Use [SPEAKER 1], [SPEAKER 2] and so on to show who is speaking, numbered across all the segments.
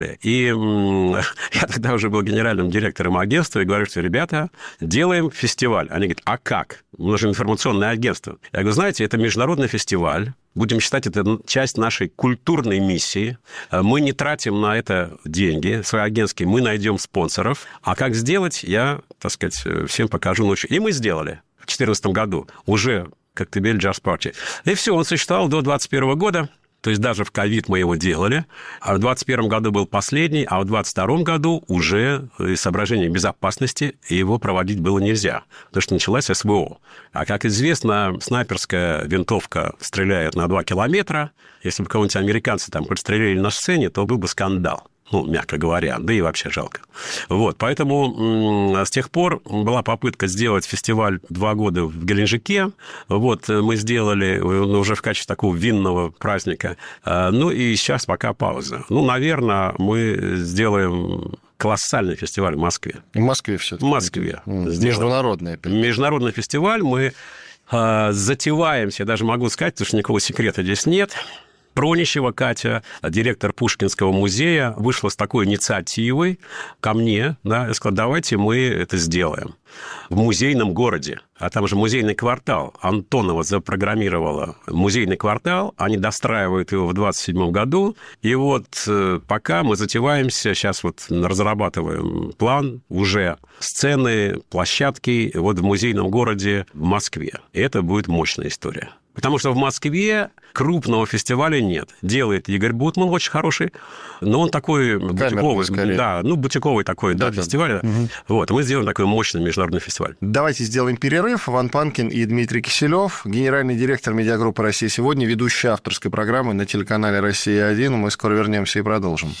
[SPEAKER 1] И я тогда уже был генеральным директором агентства и говорю, что, ребята, делаем фестиваль. Они говорят, а как? Нужно информационное агентство. Я говорю, знаете, это международный фестиваль. Будем считать, это часть нашей культурной миссии. Мы не тратим на это деньги свои агентские, мы найдем спонсоров. А как сделать, я, так сказать, всем покажу ночью. И мы сделали в 2014 году уже «Коктебель Джаз Парти». И все, он существовал до 2021 года. То есть даже в ковид мы его делали, а в 2021 году был последний, а в 2022 году уже из соображений безопасности его проводить было нельзя, потому что началась СВО. А, как известно, снайперская винтовка стреляет на 2 километра. Если бы кого-нибудь американцы там подстрелили на сцене, то был бы скандал. Ну, мягко говоря, да и вообще жалко. Вот, поэтому с тех пор была попытка сделать фестиваль 2 года в Геленджике. Вот, мы сделали уже в качестве такого винного праздника. Ну, и сейчас пока пауза. Ну, наверное, мы сделаем колоссальный фестиваль в Москве.
[SPEAKER 2] В Москве все-таки?
[SPEAKER 1] В Москве.
[SPEAKER 2] Международный.
[SPEAKER 1] Международный фестиваль. Мы затеваемся, я даже могу сказать, потому что никакого секрета здесь нет. Пронищева Катя, директор Пушкинского музея, вышла с такой инициативой ко мне, да, и сказала, давайте мы это сделаем в музейном городе. А там же музейный квартал. Антонова запрограммировала музейный квартал, они достраивают его в 2027 году. И вот пока мы затеваемся, сейчас вот разрабатываем план, уже сцены, площадки вот в музейном городе в Москве. И это будет мощная история. Потому что в Москве крупного фестиваля нет. Делает Игорь Бутман, очень хороший, но он такой бутиковый, да, ну, бутиковый такой, да, фестиваль. Угу. Вот, мы сделаем такой мощный международный фестиваль.
[SPEAKER 2] Давайте сделаем перерыв. Иван Панкин и Дмитрий Киселёв, генеральный директор медиагруппы «Россия сегодня», ведущий авторской программы на телеканале «Россия-1». Мы скоро вернемся и продолжим.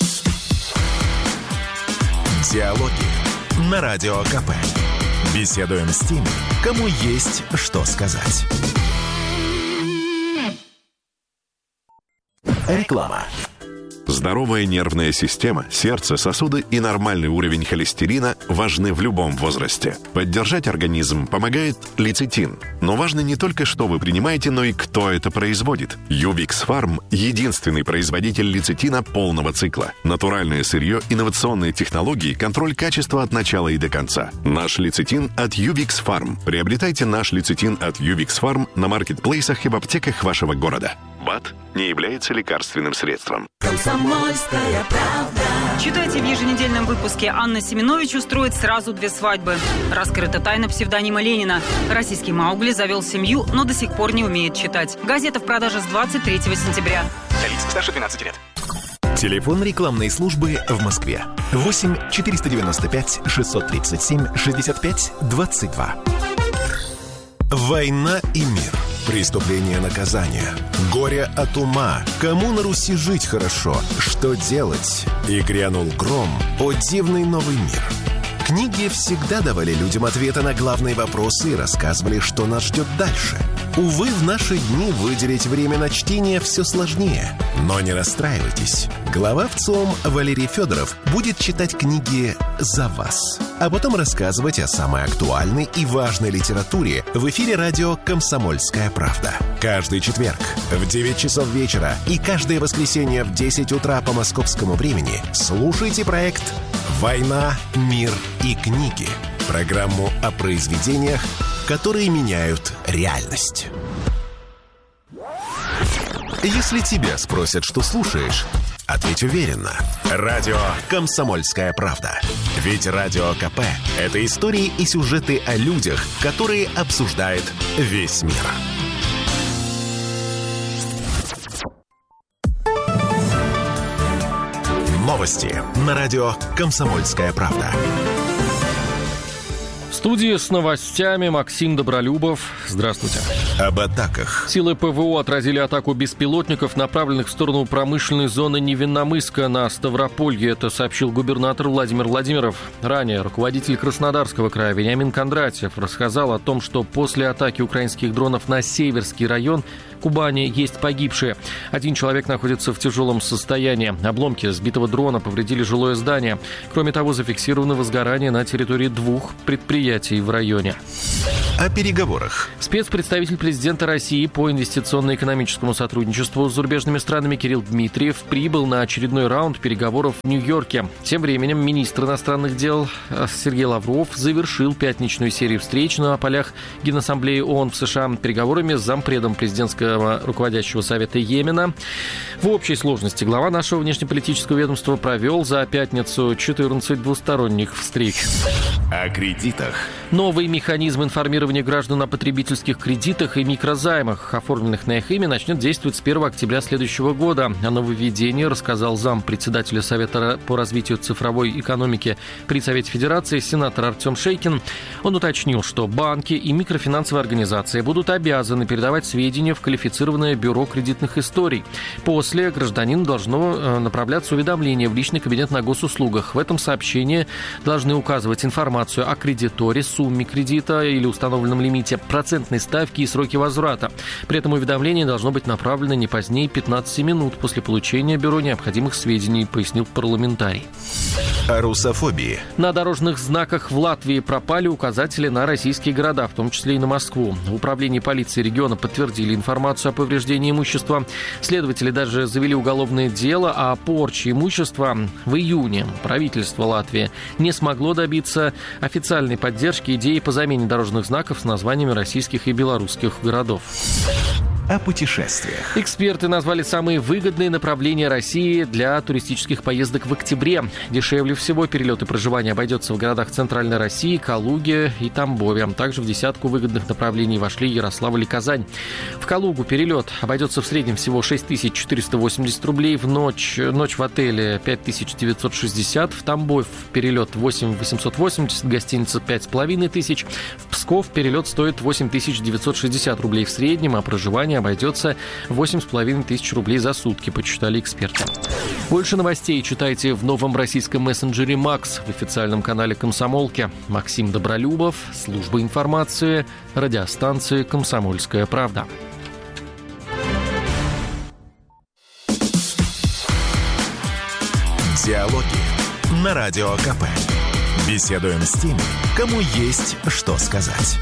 [SPEAKER 3] Диалоги на Радио КП. Беседуем с теми, кому есть что сказать. Реклама.
[SPEAKER 4] Здоровая нервная система, сердце, сосуды и нормальный уровень холестерина важны в любом возрасте. Поддержать организм помогает лецитин. Но важно не только, что вы принимаете, но и кто это производит. Ювикс Фарм – единственный производитель лецитина полного цикла. Натуральное сырье, инновационные технологии, контроль качества от начала и до конца. Наш лецитин от Ювикс Фарм. Приобретайте наш лецитин от Ювикс Фарм на маркетплейсах и в аптеках вашего города. БАД не является лекарственным средством.
[SPEAKER 5] Комсомольская правда.
[SPEAKER 6] Читайте в еженедельном выпуске. Анна Семенович устроит сразу 2 свадьбы. Раскрыта тайна псевдонима Ленина. Российский Маугли завел семью, но до сих пор не умеет читать. Газета в продаже с 23 сентября.
[SPEAKER 7] Для лиц старше 12 лет.
[SPEAKER 3] Телефон рекламной службы в Москве. 8 495 637 65 22. Война и мир. Преступление, наказание. Горе от ума. Кому на Руси жить хорошо? Что делать? И грянул гром. О дивный новый мир. Книги всегда давали людям ответы на главные вопросы и рассказывали, что нас ждет дальше. Увы, в наши дни выделить время на чтение все сложнее. Но не расстраивайтесь. Глава ВЦИОМ Валерий Федоров будет читать книги за вас, а потом рассказывать о самой актуальной и важной литературе в эфире радио «Комсомольская правда». Каждый четверг в 9 часов вечера и каждое воскресенье в 10 утра по московскому времени слушайте проект «Война, мир и книги». Программу о произведениях, которые меняют реальность. Если тебя спросят, что слушаешь, ответь уверенно. Радио «Комсомольская правда». Ведь Радио КП – это истории и сюжеты о людях, которые обсуждает весь мир. Новости на радио «Комсомольская правда».
[SPEAKER 8] В студии с новостями Максим Добролюбов. Здравствуйте.
[SPEAKER 3] Об атаках.
[SPEAKER 8] Силы ПВО отразили атаку беспилотников, направленных в сторону промышленной зоны Невинномысска на Ставрополье. Это сообщил губернатор Владимир Владимиров. Ранее руководитель Краснодарского края Вениамин Кондратьев рассказал о том, что после атаки украинских дронов на Северский район Кубани есть погибшие. 1 человек находится в тяжелом состоянии. Обломки сбитого дрона повредили жилое здание. Кроме того, зафиксировано возгорание на территории 2 предприятий в районе.
[SPEAKER 3] О переговорах.
[SPEAKER 8] Спецпредставитель президента России по инвестиционно-экономическому сотрудничеству с зарубежными странами Кирилл Дмитриев прибыл на очередной раунд переговоров в Нью-Йорке. Тем временем министр иностранных дел Сергей Лавров завершил пятничную серию встреч на полях Генассамблеи ООН в США переговорами с зампредом президентского руководящего совета Йемена. В общей сложности глава нашего внешнеполитического ведомства провел за пятницу 14 двусторонних встреч.
[SPEAKER 3] О кредитах.
[SPEAKER 8] Новый механизм информирования граждан о потребительских кредитах и микрозаймах, оформленных на их имя, начнет действовать с 1 октября следующего года. О нововведении рассказал зампредседателя Совета по развитию цифровой экономики при Совете Федерации сенатор Артем Шейкин. Он уточнил, что банки и микрофинансовые организации будут обязаны передавать сведения в квалифицированное бюро кредитных историй. После гражданину должно направляться уведомление в личный кабинет на госуслугах. В этом сообщении должны указывать информацию о кредиторе, сумме кредита или установленном лимите, процентной ставки и сроки возврата. При этом уведомление должно быть направлено не позднее 15 минут после получения бюро необходимых сведений, пояснил парламентарий.
[SPEAKER 3] О русофобии.
[SPEAKER 8] На дорожных знаках в Латвии пропали указатели на российские города, в том числе и на Москву. В управлении полиции региона подтвердили информацию о повреждении имущества. Следователи даже завели уголовное дело о порче имущества. В июне правительство Латвии не смогло добиться официальной поддержки идеи по замене дорожных знаков с названиями российских и белорусских городов.
[SPEAKER 3] О путешествиях.
[SPEAKER 8] Эксперты назвали самые выгодные направления России для туристических поездок в октябре. Дешевле всего перелет и проживание обойдется в городах Центральной России, Калуге и Тамбове. Также в десятку выгодных направлений вошли Ярославль и Казань. В Калугу перелет обойдется в среднем всего 6480 рублей, в ночь в отеле 5960, в Тамбов перелет 8880, гостиница 5500, в Псков перелет стоит 8960 рублей в среднем, а проживание обойдется 8500 рублей за сутки, подсчитали эксперты. Больше новостей читайте в новом российском мессенджере «Макс» в официальном канале «Комсомолки». Максим Добролюбов, служба информации, радиостанции «Комсомольская правда».
[SPEAKER 3] Диалоги на Радио КП. Беседуем с теми, кому есть что сказать.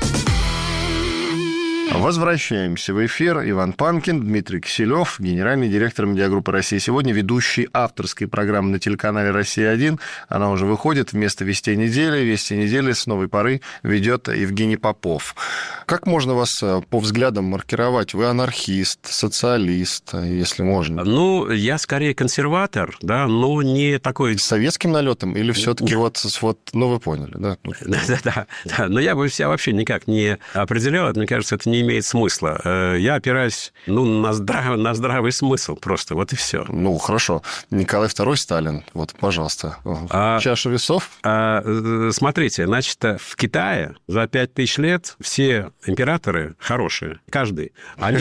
[SPEAKER 2] Возвращаемся в эфир. Иван Панкин, Дмитрий Киселев, генеральный директор медиагруппы «Россия сегодня», ведущий авторской программы на телеканале «Россия-1». Она уже выходит вместо «Вести недели». «Вести недели» с новой поры ведет Евгений Попов. Как можно вас по взглядам маркировать? Вы анархист, социалист, если можно?
[SPEAKER 1] Ну, я скорее консерватор, да, но не такой...
[SPEAKER 2] С советским налетом или все-таки вот, вы поняли, да?
[SPEAKER 1] Да. Но я бы себя вообще никак не определял. Мне кажется, это не имеет смысла. Я опираюсь, на здравый смысл просто, вот и все.
[SPEAKER 2] Ну, хорошо. Николай II Сталин, вот, пожалуйста. Чаша весов?
[SPEAKER 1] Смотрите, значит, в Китае за 5000 лет все императоры хорошие, каждый.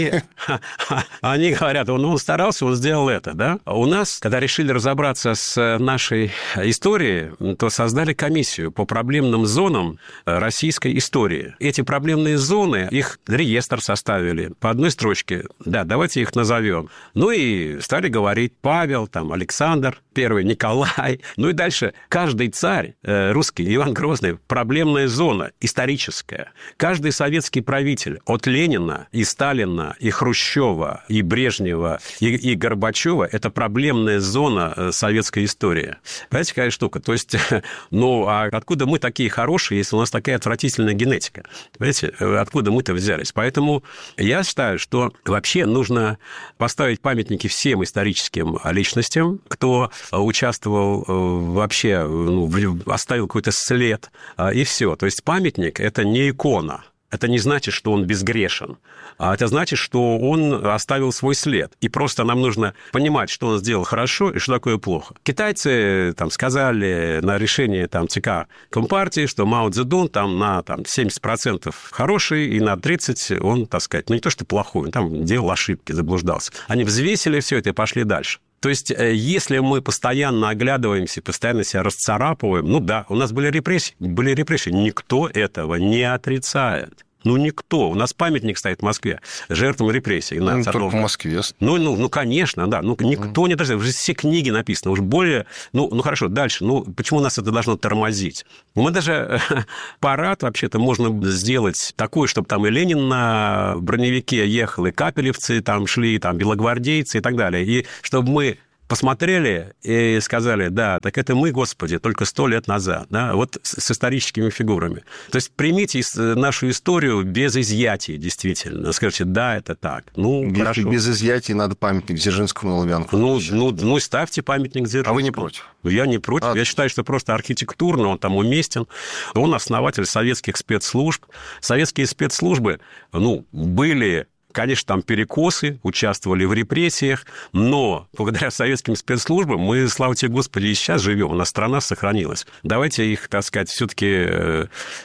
[SPEAKER 1] Они говорят, он старался, он сделал это, да? А у нас, когда решили разобраться с нашей историей, то создали комиссию по проблемным зонам российской истории. Эти проблемные зоны, их реестр составили по одной строчке. Да, давайте их назовем. Ну и стали говорить Павел, там, Александр I, Николай. Ну и дальше каждый царь русский, Иван Грозный, проблемная зона историческая. Каждый советский правитель от Ленина и Сталина, и Хрущева, и Брежнева, и Горбачева – это проблемная зона советской истории. Понимаете, какая штука? То есть, а откуда мы такие хорошие, если у нас такая отвратительная генетика? Понимаете, откуда мы-то взялись? Поэтому я считаю, что вообще нужно поставить памятники всем историческим личностям, кто участвовал вообще, оставил какой-то след, и все. То есть памятник – это не икона. Это не значит, что он безгрешен, а это значит, что он оставил свой след. И просто нам нужно понимать, что он сделал хорошо и что такое плохо. Китайцы сказали на решение ЦК Компартии, что Мао Цзэдун на 70% хороший, и на 30% он, не то что плохой, он там делал ошибки, заблуждался. Они взвесили все это и пошли дальше. То есть, если мы постоянно оглядываемся, постоянно себя расцарапываем, у нас были репрессии, никто этого не отрицает. Ну, никто. У нас памятник стоит в Москве жертвам репрессий.
[SPEAKER 2] Ну, только в Москве.
[SPEAKER 1] Ну, конечно, да. Ну, никто не дождется. Уже все книги написаны. Уж более... Ну, хорошо, дальше. Ну, почему нас это должно тормозить? Мы даже парад, вообще-то, можно сделать такой, чтобы там и Ленин на броневике ехал, и капелевцы там шли, там белогвардейцы и так далее. И чтобы мы посмотрели и сказали, да, так это мы, Господи, только 100 лет назад, да, вот с историческими фигурами. То есть примите нашу историю без изъятий, действительно. Скажите, да, это так. Ну,
[SPEAKER 2] если
[SPEAKER 1] хорошо.
[SPEAKER 2] Без изъятий надо памятник Дзержинскому на Лубянку.
[SPEAKER 1] Ну, ставьте памятник Дзержинскому.
[SPEAKER 2] А вы не против?
[SPEAKER 1] Я не против. Я считаю, что просто архитектурно он там уместен. Он основатель советских спецслужб. Советские спецслужбы, были... Конечно, там перекосы, участвовали в репрессиях, но благодаря советским спецслужбам мы, слава тебе, Господи, и сейчас живем, у нас страна сохранилась. Давайте их, так сказать, все-таки,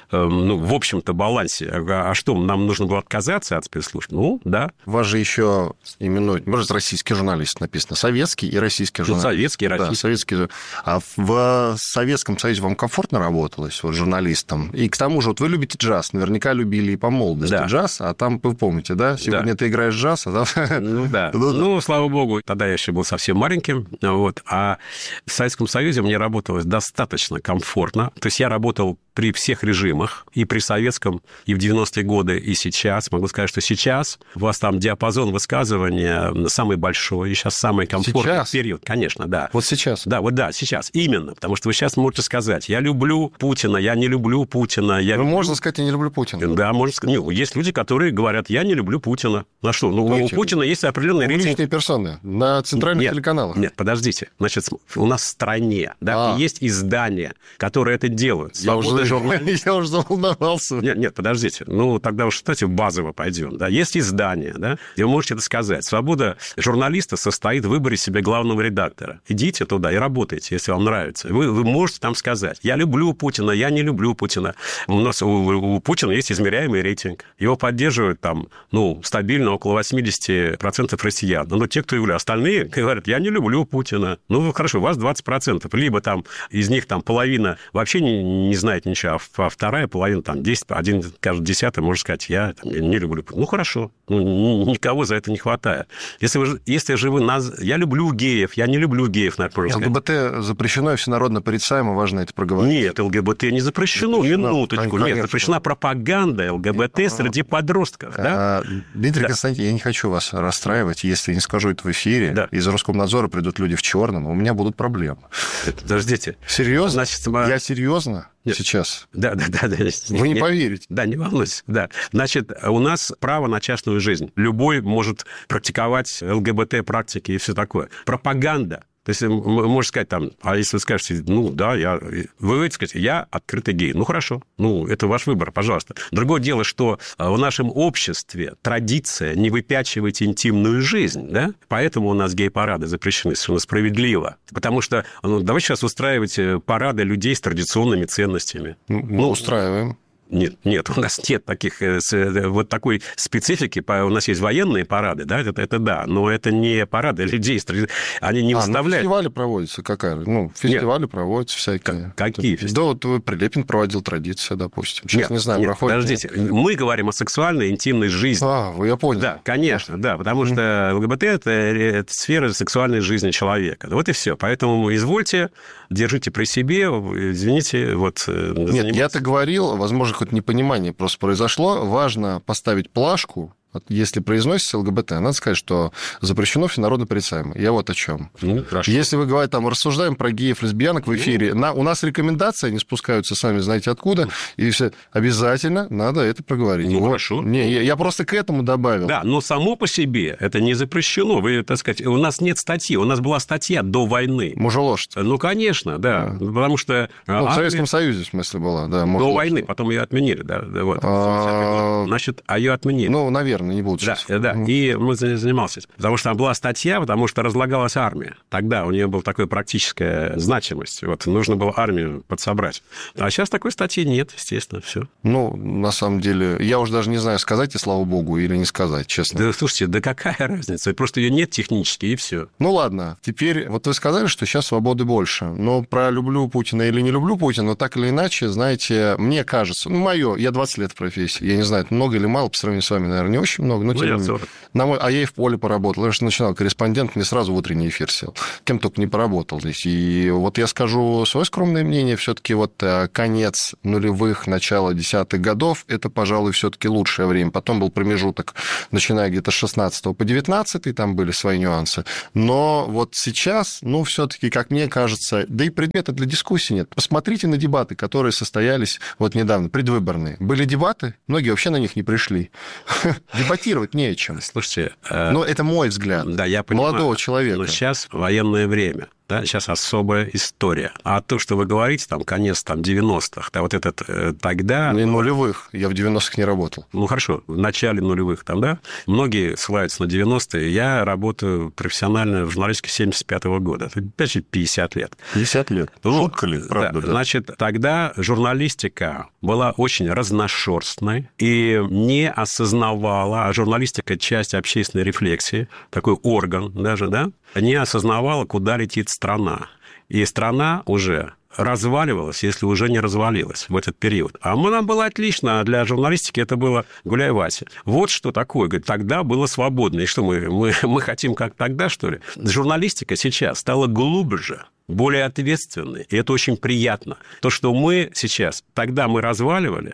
[SPEAKER 1] в общем-то, балансе. А что, нам нужно было отказаться от спецслужб? Ну, да.
[SPEAKER 2] Вас же еще именуют, может, российский журналист написано, советский и российский журналист.
[SPEAKER 1] Советский и российский.
[SPEAKER 2] Да, советский. А в Советском Союзе вам комфортно работалось, вот, журналистом? И к тому же, вот вы любите джаз, наверняка любили и по молодости джаз, а там, вы помните, да, сегодня ты играешь джаз, а завтра...
[SPEAKER 1] Ну, да. Ну, слава богу, тогда я еще был совсем маленьким, вот, а в Советском Союзе мне работалось достаточно комфортно, то есть я работал при всех режимах, и при советском, и в 90-е годы, и сейчас. Могу сказать, что сейчас у вас там диапазон высказывания самый большой, и сейчас самый комфортный период. Конечно, да.
[SPEAKER 2] Вот сейчас?
[SPEAKER 1] Да, сейчас. Именно. Потому что вы сейчас можете сказать, я люблю Путина, я не люблю Путина.
[SPEAKER 2] Можно сказать, я не люблю Путина.
[SPEAKER 1] Да, можно сказать. Есть люди, которые говорят, я не люблю Путина. На что? У Путина есть определенный рейтинг.
[SPEAKER 2] Личные персоны на центральных телеканалах.
[SPEAKER 1] Нет, подождите. Значит, у нас в стране есть издания, которые это делают.
[SPEAKER 2] Я уже заволновался.
[SPEAKER 1] Нет, подождите. Тогда уж, кстати, базово пойдем. Да? Есть издание, да, где вы можете это сказать. Свобода журналиста состоит в выборе себе главного редактора. Идите туда и работайте, если вам нравится. Вы можете там сказать, я люблю Путина, я не люблю Путина. У нас у Путина есть измеряемый рейтинг. Его поддерживают там, стабильно около 80% россиян. Но те, кто его остальные, говорят, я не люблю Путина. Хорошо, у вас 20%. Либо там из них там половина вообще не знает ничего, а вторая половина, там, 10, один, каждый десятый, может сказать, я не люблю Путина. Хорошо, никого за это не хватает. Если же вы... Я люблю геев, я не люблю геев, например.
[SPEAKER 2] ЛГБТ запрещено и всенародно порицаемо, важно это проговорить.
[SPEAKER 1] Нет, ЛГБТ не запрещено, минуточку. Нет, запрещена пропаганда ЛГБТ среди подростков, да?
[SPEAKER 2] Дмитрий Константинович, я не хочу вас расстраивать, если не скажу это в эфире. Да. Из Роскомнадзора придут люди в черном, у меня будут проблемы.
[SPEAKER 1] Подождите.
[SPEAKER 2] Серьезно? Я серьезно?
[SPEAKER 1] Нет.
[SPEAKER 2] Сейчас.
[SPEAKER 1] Да.
[SPEAKER 2] Вы не поверите.
[SPEAKER 1] Да, не волнуйтесь. Да. Значит, у нас право на частную жизнь. Любой может практиковать ЛГБТ-практики и все такое. Пропаганда. То есть, можно сказать, там, а если вы скажете, вы скажете, я открытый гей. Хорошо, это ваш выбор, пожалуйста. Другое дело, что в нашем обществе традиция не выпячивать интимную жизнь, да? Поэтому у нас гей-парады запрещены, совершенно справедливо. Потому что, давайте сейчас устраивать парады людей с традиционными ценностями.
[SPEAKER 2] Устраиваем.
[SPEAKER 1] Нет, у нас нет вот такой специфики. У нас есть военные парады, да, это да, но это не парады людей, они не выставляют.
[SPEAKER 2] Фестивали проводятся какая? Фестивали проводятся всякие.
[SPEAKER 1] Какие фестивали?
[SPEAKER 2] Да, вот Прилепин проводил традицию, допустим. Сейчас не знаю, проходит.
[SPEAKER 1] Подождите, мы говорим о сексуальной, интимной жизни.
[SPEAKER 2] Я понял.
[SPEAKER 1] Да, конечно, да, потому что ЛГБТ – это сфера сексуальной жизни человека. Вот и все. Поэтому извольте, держите при себе, извините,
[SPEAKER 2] Нет, я-то говорил, возможно, хоть непонимание просто произошло. Важно поставить плашку. Если произносится ЛГБТ, надо сказать, что запрещено всенародно порицаемо. Я вот о чем. Если вы говорите, рассуждаем про геев, лесбиянок в эфире, у нас рекомендации, они спускаются сами знаете откуда, и все обязательно надо это проговорить.
[SPEAKER 1] Хорошо.
[SPEAKER 2] Я просто к этому добавил.
[SPEAKER 1] Да, но само по себе это не запрещено. Вы, так сказать, у нас нет статьи, у нас была статья до войны.
[SPEAKER 2] Мужеложство.
[SPEAKER 1] Конечно, да. Потому что...
[SPEAKER 2] в Советском Союзе, в смысле, была, да.
[SPEAKER 1] До войны, потом ее отменили, да. Значит, ее отменили.
[SPEAKER 2] Наверное. ладно, не буду сейчас.
[SPEAKER 1] Да, и мы занимался этим. Потому что там была статья, потому что разлагалась армия. Тогда у нее была такая практическая значимость. Вот, нужно было армию подсобрать. А сейчас такой статьи нет, естественно, все.
[SPEAKER 2] Ну, на самом деле, я уже даже не знаю, сказать и слава богу, или не сказать, честно.
[SPEAKER 1] Да, слушайте, да какая разница? Просто ее нет технически, и все.
[SPEAKER 2] Ну, ладно. Теперь, вот вы сказали, что сейчас свободы больше. Но про люблю Путина или не люблю Путина, но так или иначе, знаете, мне кажется, я 20 лет в профессии, я не знаю, это много или мало, по сравнению с вами, наверное, не очень много, но тем не менее. А я и в поле поработал. Я же начинал корреспондент, мне сразу в утренний эфир сел. Кем только не поработал здесь. И вот я скажу свое скромное мнение, все-таки вот конец нулевых, начало десятых годов, это, пожалуй, все-таки лучшее время. Потом был промежуток, начиная где-то с 16 по 19, там были свои нюансы. Но вот сейчас, все-таки, как мне кажется, да и предмета для дискуссии нет. Посмотрите на дебаты, которые состоялись вот недавно, предвыборные. Были дебаты, многие вообще на них не пришли. Дебатировать не о чем.
[SPEAKER 1] Слушайте...
[SPEAKER 2] Но это мой взгляд.
[SPEAKER 1] Да, я понимаю.
[SPEAKER 2] Молодого человека.
[SPEAKER 1] Но сейчас военное время. Да, сейчас особая история. А то, что вы говорите, там, конец 90-х, да, вот этот тогда...
[SPEAKER 2] И нулевых. Я в 90-х не работал.
[SPEAKER 1] Ну, хорошо, в начале нулевых там, да. Многие ссылаются на 90-е. Я работаю профессионально в журналистике 75-го года. Это, опять же, 50 лет.
[SPEAKER 2] 50 лет. Шутка ли? Правда,
[SPEAKER 1] да. Значит, тогда журналистика была очень разношерстной и не осознавала, а журналистика – часть общественной рефлексии, такой орган даже, да, не осознавала, куда летит страна. И страна уже разваливалась, если уже не развалилась в этот период. А нам было отлично, а для журналистики это было гуляй, Вася. Вот что такое. Говорит, тогда было свободно. И что, мы хотим как тогда, что ли? Журналистика сейчас стала глубже, более ответственной. И это очень приятно. То, что мы сейчас, тогда мы разваливали,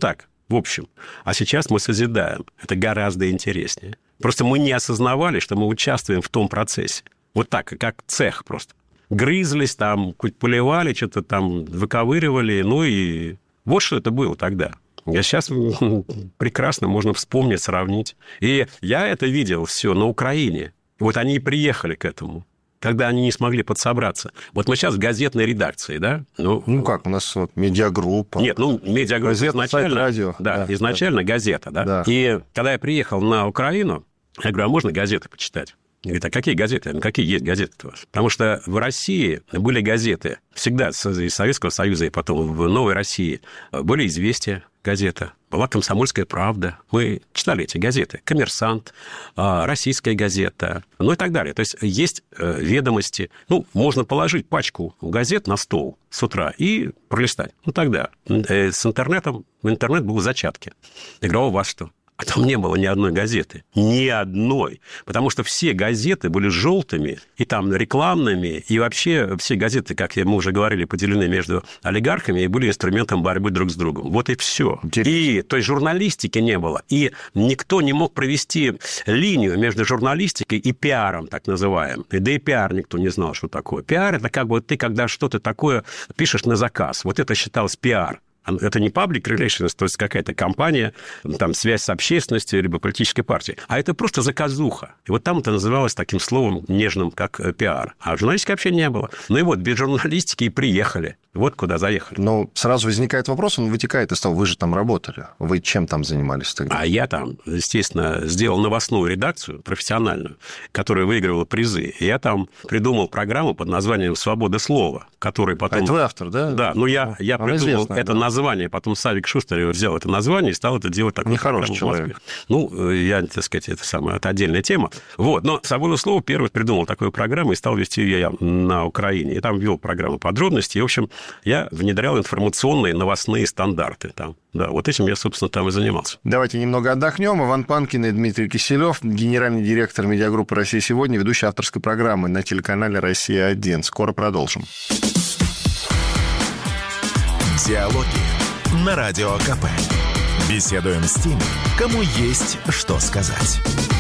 [SPEAKER 1] в общем, а сейчас мы созидаем. Это гораздо интереснее. Просто мы не осознавали, что мы участвуем в том процессе. Вот так, как цех просто. Грызлись там, поливали, что-то там выковыривали. И вот что это было тогда. А сейчас прекрасно можно вспомнить, сравнить. И я это видел все на Украине. Вот они и приехали к этому. Когда они не смогли подсобраться. Вот мы сейчас в газетной редакции, да?
[SPEAKER 2] Как, у нас вот медиагруппа.
[SPEAKER 1] Нет, медиагруппа изначально...
[SPEAKER 2] Сайт, радио.
[SPEAKER 1] Да, изначально газета, да?
[SPEAKER 2] Да.
[SPEAKER 1] И когда я приехал на Украину, я говорю, а можно газеты почитать? Говорит, а какие газеты? Какие есть газеты-то у вас? Потому что в России были газеты. Всегда из Советского Союза и потом в Новой России были «Известия» газета. Была «Комсомольская правда». Мы читали эти газеты. «Коммерсант», «Российская газета», и так далее. То есть есть ведомости. Можно положить пачку газет на стол с утра и пролистать. Тогда с интернетом, интернет был в зачатке. Я говорю, а у вас что? А там не было ни одной газеты. Ни одной. Потому что все газеты были желтыми, и там рекламными, и вообще все газеты, как мы уже говорили, поделены между олигархами и были инструментом борьбы друг с другом. Вот и все. И то есть журналистики не было. И никто не мог провести линию между журналистикой и пиаром, так называемым. Да и пиар никто не знал, что такое. Пиар – это как бы ты, когда что-то такое пишешь на заказ. Вот это считалось пиар. Это не public relations, то есть какая-то компания, там, связь с общественностью, либо политической партией, а это просто заказуха. И вот там это называлось таким словом нежным, как пиар. А журналистики вообще не было. И вот без журналистики и приехали. Вот куда заехали.
[SPEAKER 2] Сразу возникает вопрос, он вытекает из того, вы же там работали. Вы чем там занимались тогда?
[SPEAKER 1] А я там, естественно, сделал новостную редакцию профессиональную, которая выигрывала призы. И я там придумал программу под названием «Свобода слова», которая потом...
[SPEAKER 2] А это вы автор, да?
[SPEAKER 1] Да, я придумал это название, потом Савик Шустер взял это название и стал это делать такой.
[SPEAKER 2] Нехороший человек.
[SPEAKER 1] Это отдельная тема. Но «Свобода слова» первый придумал такую программу и стал вести ее я на Украине. И там вел программу подробностей. И, в общем, я внедрял информационные новостные стандарты там. Да, вот этим я, собственно, там и занимался.
[SPEAKER 2] Давайте немного отдохнем. Иван Панкин и Дмитрий Киселев, генеральный директор медиагруппы «Россия сегодня», ведущий авторской программы на телеканале «Россия-1». Скоро продолжим.
[SPEAKER 3] Диалоги на Радио КП. Беседуем с теми, кому есть что сказать.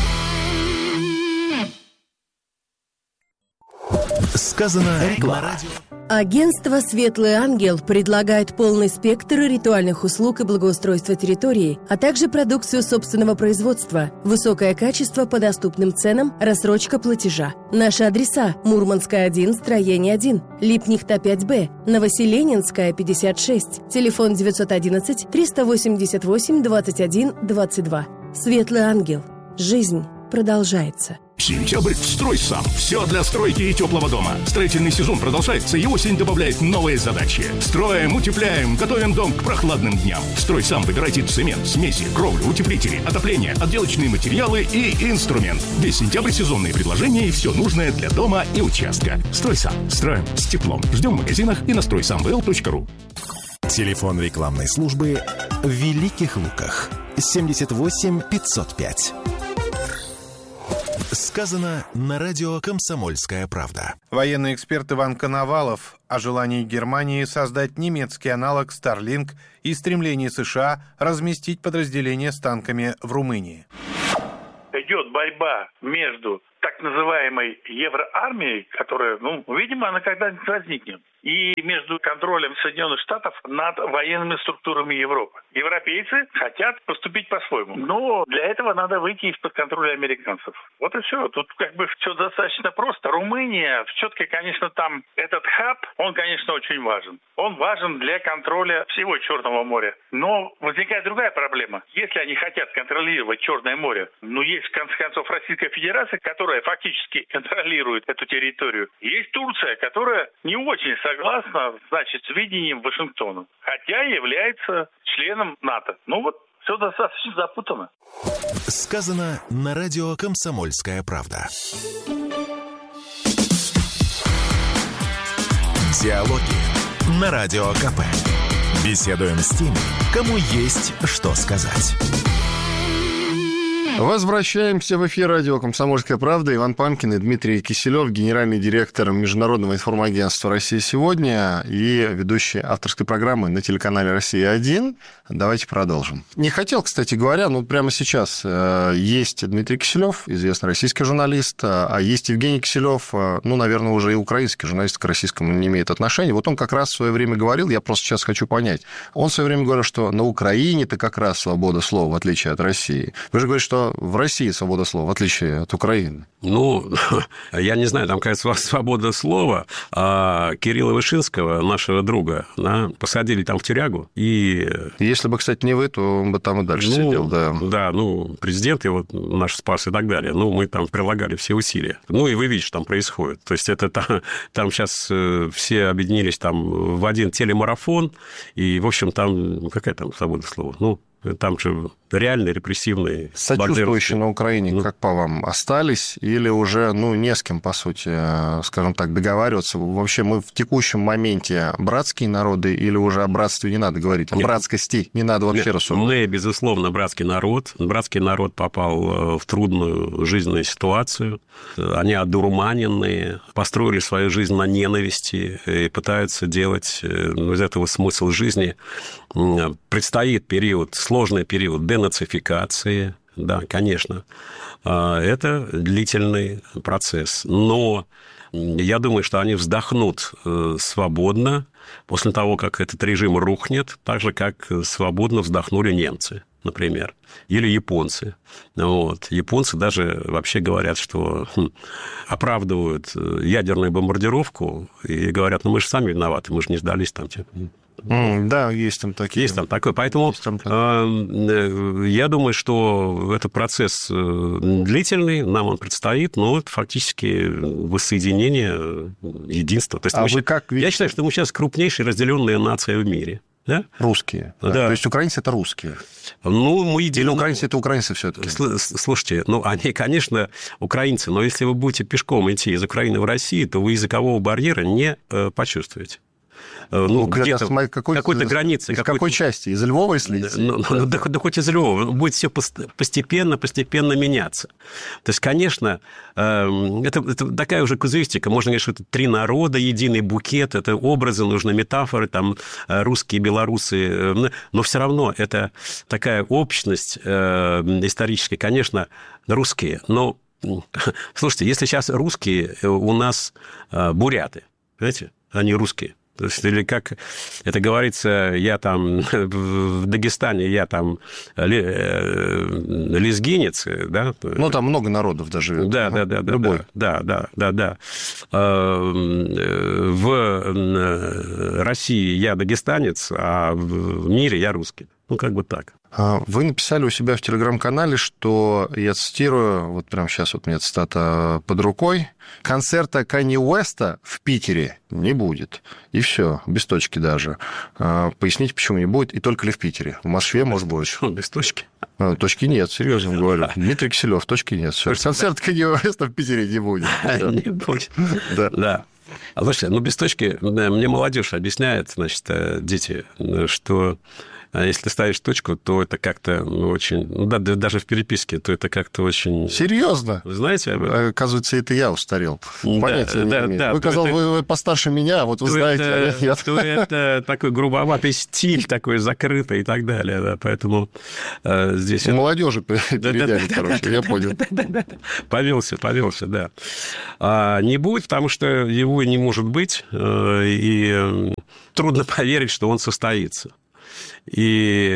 [SPEAKER 3] Сказано на радио.
[SPEAKER 7] Агентство «Светлый ангел» предлагает полный спектр ритуальных услуг и благоустройства территории, а также продукцию собственного производства, высокое качество по доступным ценам, рассрочка платежа. Наши адреса: Мурманская, 1, строение 1, Липнихта, 5Б, Новоселенинская, 56, телефон 911 388 21 22. Светлый ангел. Жизнь продолжается.
[SPEAKER 9] Сентябрь в «Стройсам». Все для стройки и теплого дома. Строительный сезон продолжается, и осень добавляет новые задачи. Строим, утепляем, готовим дом к прохладным дням. В «Стройсам» выбирайте цемент, смеси, кровлю, утеплители, отопление, отделочные материалы и инструмент. Весь сентябрь сезонные предложения и все нужное для дома и участка. «Стройсам». Строим с теплом. Ждем в магазинах и на стройсамвл.ру.
[SPEAKER 3] Телефон рекламной службы в Великих Луках. 78 505. Сказано на радио «Комсомольская правда».
[SPEAKER 10] Военный эксперт Иван Коновалов о желании Германии создать немецкий аналог Starlink и стремлении США разместить подразделения с танками в Румынии.
[SPEAKER 11] Идет борьба между так называемой евроармией, которая, видимо, она когда-нибудь возникнет, и между контролем Соединенных Штатов над военными структурами Европы. Европейцы хотят поступить по-своему, но для этого надо выйти из-под контроля американцев. Вот и все. Тут все достаточно просто. Румыния, все-таки, конечно, там этот хаб, он, конечно, очень важен. Он важен для контроля всего Черного моря. Но возникает другая проблема. Если они хотят контролировать Черное море, есть, в конце концов, Российская Федерация, которая фактически контролирует эту территорию. Есть Турция, которая не очень согласна, с видением Вашингтона, хотя является членом НАТО. Все достаточно запутанно.
[SPEAKER 3] Сказано на радио «Комсомольская правда». Диалоги на Радио КП. Беседуем с теми, кому есть что сказать.
[SPEAKER 2] Возвращаемся в эфир радио «Комсомольская правда». Иван Панкин и Дмитрий Киселев, генеральный директор Международного информагентства «Россия сегодня» и ведущий авторской программы на телеканале «Россия-1». Давайте продолжим. Не хотел, кстати говоря, прямо сейчас есть Дмитрий Киселев, известный российский журналист, а есть Евгений Киселев, наверное, уже и украинский журналист к российскому не имеет отношения. Вот он как раз в свое время говорил, я просто сейчас хочу понять, он в свое время говорил, что на Украине-то как раз свобода слова, в отличие от России. Вы же говорите, что в России свобода слова, в отличие от Украины.
[SPEAKER 1] Я не знаю, там какая-то свобода слова. А Кирилла Вышинского, нашего друга, посадили там в тюрягу. И...
[SPEAKER 2] Если бы, кстати, не вы, то он бы там и дальше сидел.
[SPEAKER 1] Да, президент его наш спас и так далее. Мы там прилагали все усилия. И вы видите, что там происходит. То есть это там сейчас все объединились там в один телемарафон, и, в общем, там какая там свобода слова? Там же реальные репрессивные...
[SPEAKER 2] Сочувствующие на Украине, как по вам, остались? Или уже, не с кем, по сути, скажем так, договариваться? Вообще мы в текущем моменте братские народы или уже о братстве не надо говорить? О братскости не надо вообще рассуждать?
[SPEAKER 1] Мы, безусловно, братский народ. Братский народ попал в трудную жизненную ситуацию. Они одурманенные, построили свою жизнь на ненависти и пытаются делать из этого смысл жизни. Предстоит сложный период денацификации, да, конечно. Это длительный процесс. Но я думаю, что они вздохнут свободно после того, как этот режим рухнет, так же, как свободно вздохнули немцы, например, или японцы. Японцы даже вообще говорят, что оправдывают ядерную бомбардировку и говорят, мы же сами виноваты, мы же не сдались там.
[SPEAKER 2] Да, есть там такие.
[SPEAKER 1] Есть там такое. Поэтому я думаю, что это процесс длительный, нам он предстоит, но это фактически воссоединение, единство. То есть я считаю, что мы сейчас крупнейшая разделенная нация в мире. Да?
[SPEAKER 2] Русские. Да. То есть украинцы – это русские.
[SPEAKER 1] Мы едины.
[SPEAKER 2] Или украинцы – это украинцы все-таки?
[SPEAKER 1] Слушайте, они, конечно, украинцы, но если вы будете пешком идти из Украины в Россию, то вы языкового барьера не почувствуете. Где-то какой-то границы.
[SPEAKER 2] Из какой части? Из Львова, если идти?
[SPEAKER 1] Да хоть из Львова. Будет все постепенно меняться. То есть, конечно, это такая уже казуистика. Можно говорить, что это три народа, единый букет, это образы, нужны метафоры, там русские, белорусы. Но все равно это такая общность историческая. Конечно, русские. Но, слушайте, если сейчас русские у нас буряты, понимаете, они русские. То есть, или как это говорится, я там в Дагестане, я там лезгинец, да?
[SPEAKER 2] Там много народов даже.
[SPEAKER 1] Да.
[SPEAKER 2] Любой.
[SPEAKER 1] Да. В России я дагестанец, а в мире я русский. Ну, как бы так.
[SPEAKER 2] Вы написали у себя в Телеграм-канале, что, я цитирую, вот прямо сейчас вот у меня цитата под рукой, концерта Канье Уэста в Питере не будет. И все, без точки даже. Поясните, почему не будет, и только ли в Питере? В Москве, может быть.
[SPEAKER 1] Почему без точки?
[SPEAKER 2] Точки нет, серьезно говорю. Дмитрий Киселев, точки нет. Концерт Канье Уэста в Питере не будет.
[SPEAKER 1] Не будет. Да. Слушайте, без точки, мне молодежь объясняет, значит, дети, что если ты ставишь точку, то это как-то очень... даже в переписке, то это как-то очень...
[SPEAKER 2] Серьезно?
[SPEAKER 1] Вы знаете об этом?
[SPEAKER 2] Оказывается, это я устарел. Понятия не имею.
[SPEAKER 1] Да,
[SPEAKER 2] вы сказал, вы постарше меня, вот вы знаете.
[SPEAKER 1] Это такой грубоватый стиль, такой закрытый и так далее. Да, поэтому здесь...
[SPEAKER 2] У молодежи передали, короче, я понял.
[SPEAKER 1] Повелся, да. Не будет, потому что его не может быть, и трудно поверить, что он состоится. И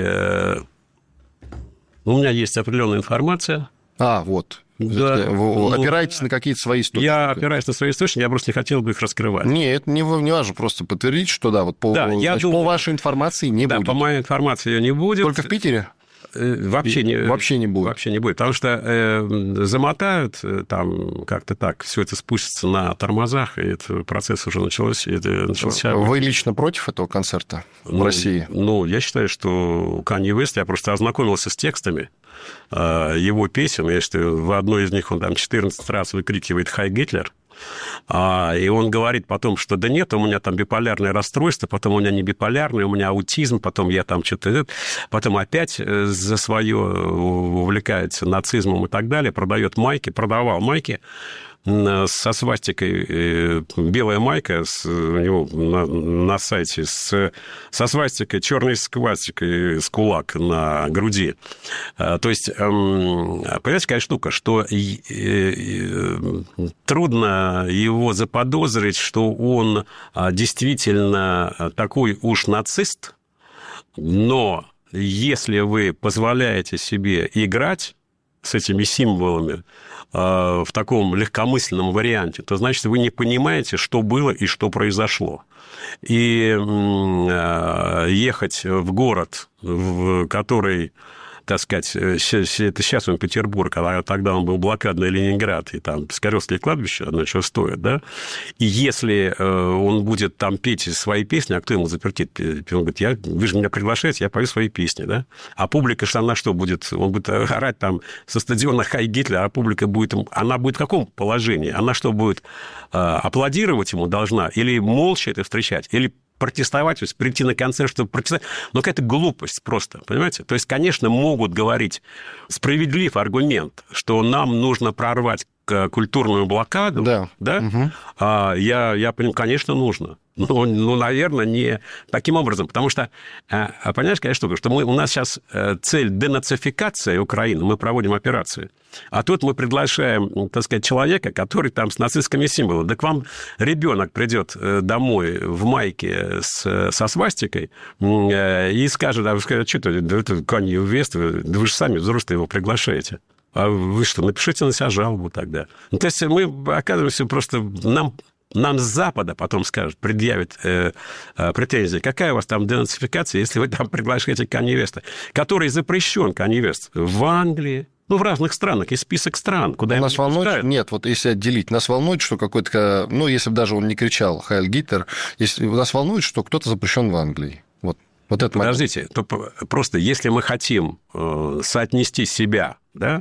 [SPEAKER 1] у меня есть определенная информация.
[SPEAKER 2] Вот. Да. Вы опираетесь на какие-то свои источники?
[SPEAKER 1] Я опираюсь на свои источники, я просто не хотел бы их раскрывать.
[SPEAKER 2] Нет, это не важно, просто подтвердить, что да, вот по вашей информации не будет.
[SPEAKER 1] Да, по моей информации ее не будет.
[SPEAKER 2] Только в Питере?
[SPEAKER 1] Вообще не будет.
[SPEAKER 2] Вообще не будет,
[SPEAKER 1] потому что замотают там как-то так, все это спустится на тормозах, и этот процесс уже начался.
[SPEAKER 2] Вы лично против этого концерта в России?
[SPEAKER 1] Я считаю, что Канье Уэст, я просто ознакомился с текстами его песен, я считаю, в одной из них он там 14 раз выкрикивает «Хай Гитлер», и он говорит потом, что да нет, у меня там биполярное расстройство, потом у меня не биполярное, у меня аутизм, потом я там что-то... Потом опять за свое увлекается нацизмом и так далее, продавал майки со свастикой, белая майка у него на сайте, со свастикой, черной свастикой с кулак на груди. То есть, понимаете, какая штука, что трудно его заподозрить, что он действительно такой уж нацист, но если вы позволяете себе играть с этими символами в таком легкомысленном варианте, то, значит, вы не понимаете, что было и что произошло. И ехать в город, в который, так сказать, это сейчас он Петербург, а тогда он был блокадный Ленинград, и там Пискаревское кладбище, одно что стоит, да, и если он будет там петь свои песни, а кто ему запретит? Он говорит, вы же меня приглашаете, я пою свои песни, да, а публика, что она что будет? Он будет орать там со стадиона «Хай Гитлер», а публика будет, она будет в каком положении? Она что, будет аплодировать ему должна, или молча это встречать, или протестовать, то есть прийти на концерт, чтобы протестовать. Но какая-то глупость просто, понимаете? То есть, конечно, могут говорить справедлив аргумент, что нам нужно прорвать культурную блокаду. Да? Угу. Я понимаю, конечно, нужно. Ну, наверное, не таким образом. Потому что, понимаешь, какая штука, что у нас сейчас цель денацификация Украины, мы проводим операцию. А тут мы приглашаем, так сказать, человека, который там с нацистскими символами. Да к вам ребенок придет домой в майке со свастикой и скажет, а вы скажете, что это Канье Уэст, вы же сами взрослые его приглашаете. А вы что, напишите на себя жалобу тогда. То есть мы оказываемся просто... Нам с Запада потом скажут, предъявят претензии. Какая у вас там денацификация, если вы там приглашаете Канье Уэста, который запрещен, Канье Уэст, в Англии, в разных странах, есть список стран, куда
[SPEAKER 2] нас волнует, нет, вот если отделить, нас волнует, что какой-то, если бы даже он не кричал «Хайль Гитлер», нас волнует, что кто-то запрещен в Англии. Вот это
[SPEAKER 1] подождите, то просто если мы хотим соотнести себя, да,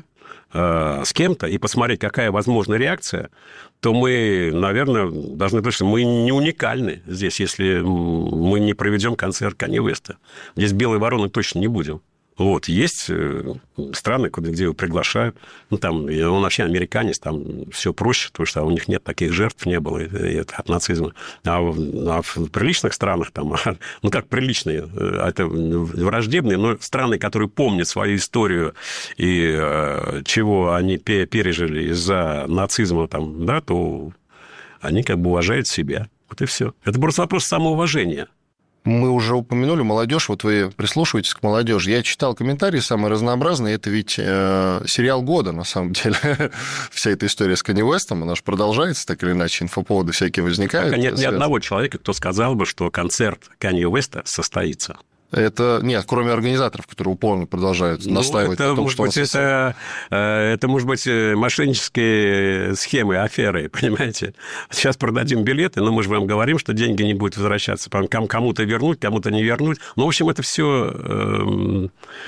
[SPEAKER 1] с кем-то и посмотреть, какая возможна реакция, то мы, наверное, должны быть, что мы не уникальны здесь, если мы не проведем концерт Канье Уэста. Здесь белой вороны точно не будем. Вот, есть страны, где его приглашают. Там, он вообще американец, там все проще, потому что у них нет таких жертв, не было от нацизма. А в приличных странах, там, как приличные, это враждебные, но страны, которые помнят свою историю и чего они пережили из-за нацизма, там, да, то они как бы уважают себя. Вот и все. Это просто вопрос самоуважения.
[SPEAKER 2] Мы уже упомянули молодежь, вот вы прислушиваетесь к молодежи. Я читал комментарии самые разнообразные. Это ведь сериал года, на самом деле. Вся эта история с Канье Уэстом, она же продолжается, так или иначе, инфоповоды всякие возникают.
[SPEAKER 1] Пока нет ни одного человека, кто сказал бы, что концерт Канье Уэста состоится.
[SPEAKER 2] Это нет, кроме организаторов, которые упорно продолжают настаивать на том, что...
[SPEAKER 1] Это, может быть, мошеннические схемы, аферы, понимаете? Сейчас продадим билеты, но мы же вам говорим, что деньги не будут возвращаться. Кому-то вернуть, кому-то не вернуть. Ну, в общем, это все...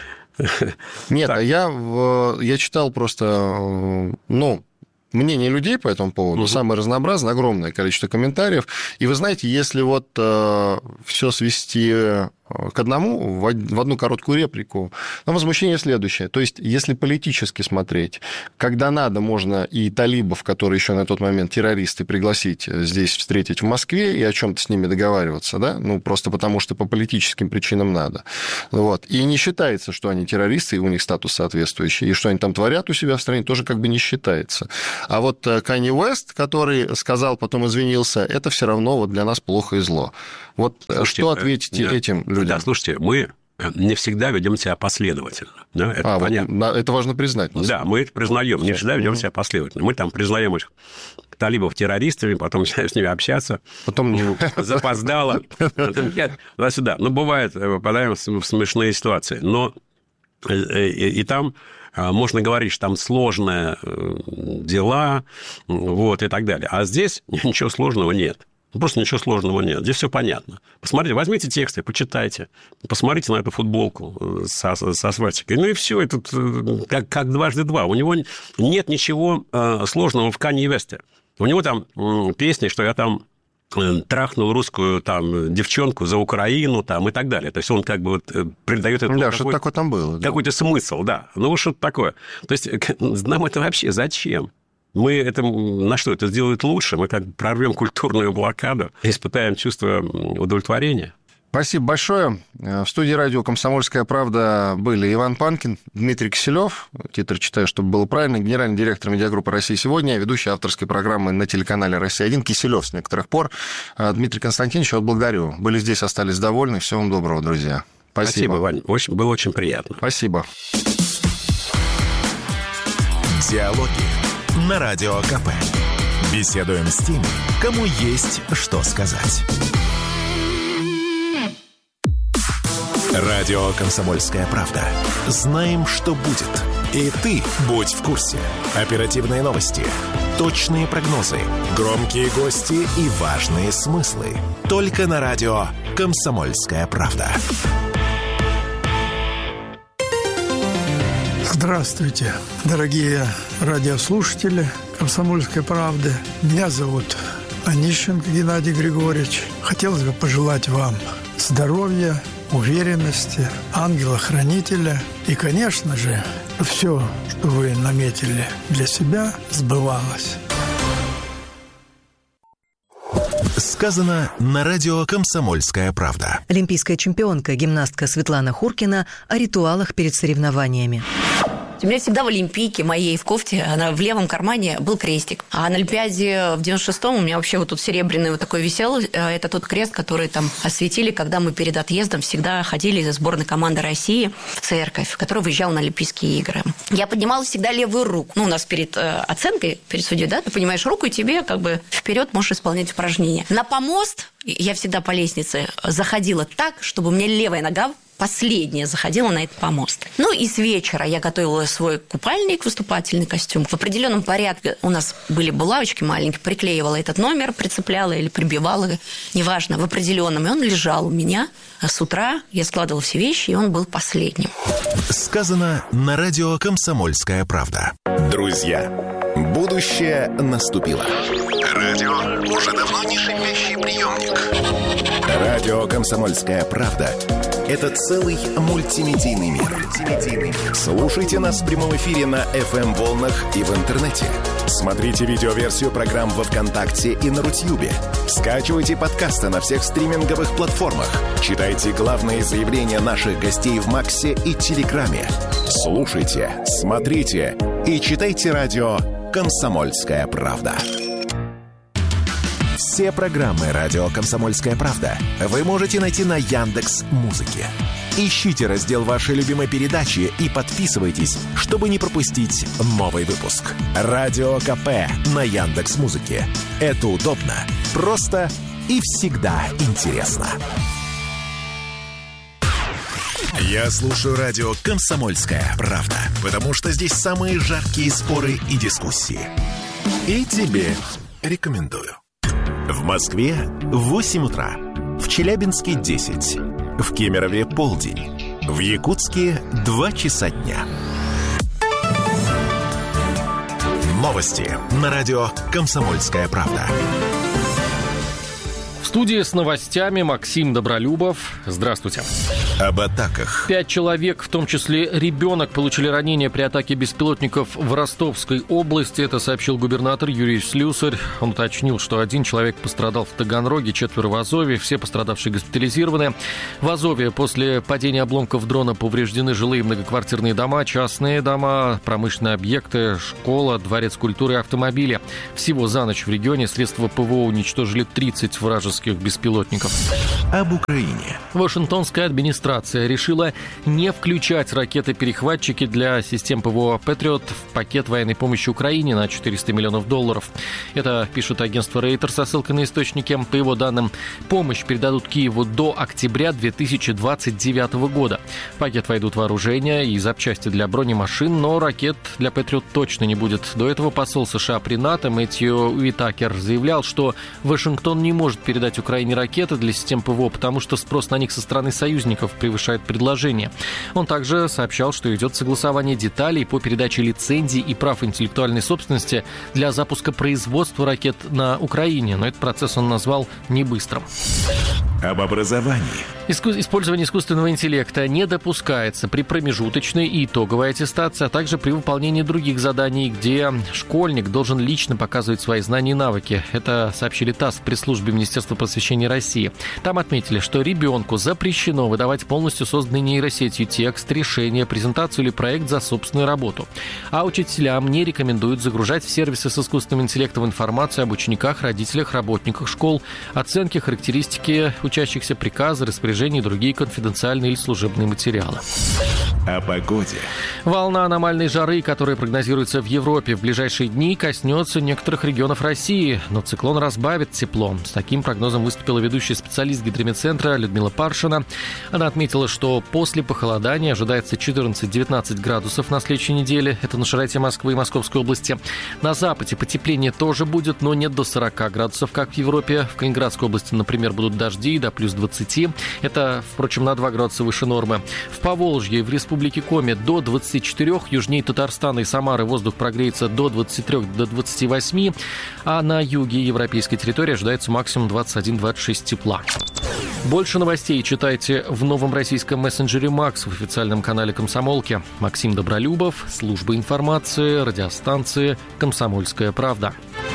[SPEAKER 2] Нет, я читал просто, мнение людей по этому поводу, самое разнообразное, огромное количество комментариев. И вы знаете, если вот все свести к одному, в одну короткую реплику, но возмущение следующее. То есть, если политически смотреть, когда надо, можно и талибов, которые еще на тот момент террористы, пригласить здесь встретить в Москве и о чем-то с ними договариваться, да, просто потому что по политическим причинам надо. Вот. И не считается, что они террористы, и у них статус соответствующий, и что они там творят у себя в стране, тоже как бы не считается. А вот Канье Уэст, который сказал, потом извинился, это все равно вот для нас плохо и зло. Вот слушайте, что ответите этим людям?
[SPEAKER 1] Да, слушайте, мы не всегда ведем себя последовательно. Да? Это понятно.
[SPEAKER 2] Это важно признать.
[SPEAKER 1] Да, мы это признаем, не всегда ведем себя последовательно. Мы там признаем их талибов террористами, потом начинаем с ними общаться, потом запоздало, туда-сюда. Бывает, попадаем в смешные ситуации. Но и там... Можно говорить, что там сложные дела, и так далее. А здесь ничего сложного нет. Просто ничего сложного нет. Здесь все понятно. Посмотрите, возьмите тексты, почитайте. Посмотрите на эту футболку со свастикой. И все. Это как дважды два. У него нет ничего сложного в Канье Уэсте. У него там песни, что я там трахнул русскую девчонку за Украину и так далее. То есть он как бы придает этому
[SPEAKER 2] что-то такое там было.
[SPEAKER 1] Какой-то смысл, да. Что-то такое. То есть нам это вообще зачем? Мы это на что? Это сделает лучше? Мы как прорвем культурную блокаду, испытаем чувство удовлетворения.
[SPEAKER 2] Спасибо большое. В студии радио «Комсомольская правда» были Иван Панкин, Дмитрий Киселев, титр читаю, чтобы было правильно, генеральный директор медиагруппы «Россия сегодня», ведущий авторской программы на телеканале «Россия-1», Киселев с некоторых пор. Дмитрий Константинович, благодарю. Были здесь, остались довольны. Всего вам доброго, друзья.
[SPEAKER 1] Спасибо, Вань. Было очень приятно.
[SPEAKER 2] Спасибо.
[SPEAKER 3] Диалоги на Радио КП. Беседуем с теми, кому есть что сказать. Радио «Комсомольская правда». Знаем, что будет. И ты будь в курсе. Оперативные новости, точные прогнозы, громкие гости и важные смыслы. Только на радио «Комсомольская правда».
[SPEAKER 12] Здравствуйте, дорогие радиослушатели «Комсомольской правды». Меня зовут Онищенко Геннадий Григорьевич. Хотелось бы пожелать вам здоровья, уверенности, ангела-хранителя и, конечно же, все, что вы наметили для себя, сбывалось.
[SPEAKER 3] Сказано на радио «Комсомольская правда».
[SPEAKER 13] Олимпийская чемпионка, гимнастка Светлана Хуркина о ритуалах перед соревнованиями.
[SPEAKER 14] У меня всегда в Олимпийке моей в кофте в левом кармане был крестик. А на Олимпиаде в 96-м у меня вообще тут серебряный такой висел. Это тот крест, который там осветили, когда мы перед отъездом всегда ходили из сборной команды России в церковь, которая выезжала на Олимпийские игры. Я поднимала всегда левую руку. У нас перед оценкой, перед судьей, ты поднимаешь руку, и тебе вперед можешь исполнять упражнения. На помост я всегда по лестнице заходила так, чтобы у меня левая нога последняя заходила на этот помост. И с вечера я готовила свой купальник, выступательный костюм. В определенном порядке у нас были булавочки маленькие, приклеивала этот номер, прицепляла или прибивала, неважно, в определенном. И он лежал у меня. А с утра я складывала все вещи, и он был последним.
[SPEAKER 3] Сказано на радио «Комсомольская правда». Друзья, будущее наступило. Радио уже давно не шипящий приемник. Радио «Комсомольская правда» — это целый мультимедийный мир. Слушайте нас в прямом эфире на FM-волнах и в интернете. Смотрите видеоверсию программ во ВКонтакте и на Рутьюбе. Скачивайте подкасты на всех стриминговых платформах. Читайте главные заявления наших гостей в Максе и Телеграме. Слушайте, смотрите и читайте радио «Комсомольская правда». Все программы «Радио Комсомольская правда» вы можете найти на Яндекс.Музыке. Ищите раздел вашей любимой передачи и подписывайтесь, чтобы не пропустить новый выпуск. Радио КП на Яндекс.Музыке. Это удобно, просто и всегда интересно. Я слушаю радио «Комсомольская правда», потому что здесь самые жаркие споры и дискуссии. И тебе рекомендую. В Москве 8 утра. В Челябинске 10. В Кемерове полдень. В Якутске 2 часа дня. Новости на радио «Комсомольская правда».
[SPEAKER 8] В студии с новостями Максим Добролюбов. Здравствуйте.
[SPEAKER 3] Об атаках.
[SPEAKER 8] 5 человек, в том числе ребенок, получили ранения при атаке беспилотников в Ростовской области. Это сообщил губернатор Юрий Слюсарь. Он уточнил, что 1 человек пострадал в Таганроге, 4 в Азове. Все пострадавшие госпитализированы. В Азове после падения обломков дрона повреждены жилые многоквартирные дома, частные дома, промышленные объекты, школа, дворец культуры и автомобили. Всего за ночь в регионе средства ПВО уничтожили 30 вражеских беспилотников.
[SPEAKER 3] Об Украине.
[SPEAKER 8] Вашингтонская администрация решила не включать ракеты-перехватчики для систем ПВО «Патриот» в пакет военной помощи Украине на $400 миллионов. Это пишет агентство Рейтер со ссылкой на источники. По его данным, помощь передадут Киеву до октября 2029 года. В пакет войдут вооружения и запчасти для бронемашин, но ракет для «Патриот» точно не будет. До этого посол США при НАТО Мэтью Уитакер заявлял, что Вашингтон не может передать Украине ракеты для систем ПВО, потому что спрос на них со стороны союзников превышает предложение. Он также сообщал, что идет согласование деталей по передаче лицензий и прав интеллектуальной собственности для запуска производства ракет на Украине, но этот процесс он назвал не быстрым.
[SPEAKER 3] Об образовании.
[SPEAKER 8] Использование искусственного интеллекта не допускается при промежуточной и итоговой аттестации, а также при выполнении других заданий, где школьник должен лично показывать свои знания и навыки. Это сообщили ТАСС в пресс-службе Министерства просвещения России. Там отметили, что ребенку запрещено выдавать полностью созданный нейросетью текст, решение, презентацию или проект за собственную работу. А учителям не рекомендуют загружать в сервисы с искусственным интеллектом информацию об учениках, родителях, работниках школ, оценки, характеристики учащихся, приказы, распоряжения и другие конфиденциальные или служебные материалы.
[SPEAKER 3] О погоде.
[SPEAKER 8] Волна аномальной жары, которая прогнозируется в Европе в ближайшие дни, коснется некоторых регионов России, но циклон разбавит тепло. С таким прогнозом выступила ведущая специалист гидрометцентра Людмила Паршина. Она отметила, что после похолодания ожидается 14-19 градусов на следующей неделе. Это на широте Москвы и Московской области. На западе потепление тоже будет, но не до 40 градусов, как в Европе. В Калининградской области, например, будут дожди до плюс 20. Это, впрочем, на 2 градуса выше нормы. В Поволжье и в Республике Коми до 24, южнее Татарстана и Самары воздух прогреется до 23, до 28, а на юге европейской территории ожидается максимум 21-26 тепла. Больше новостей читайте в новом российском мессенджере «Макс» в официальном канале «Комсомолки». Максим Добролюбов, служба информации, радиостанции «Комсомольская правда».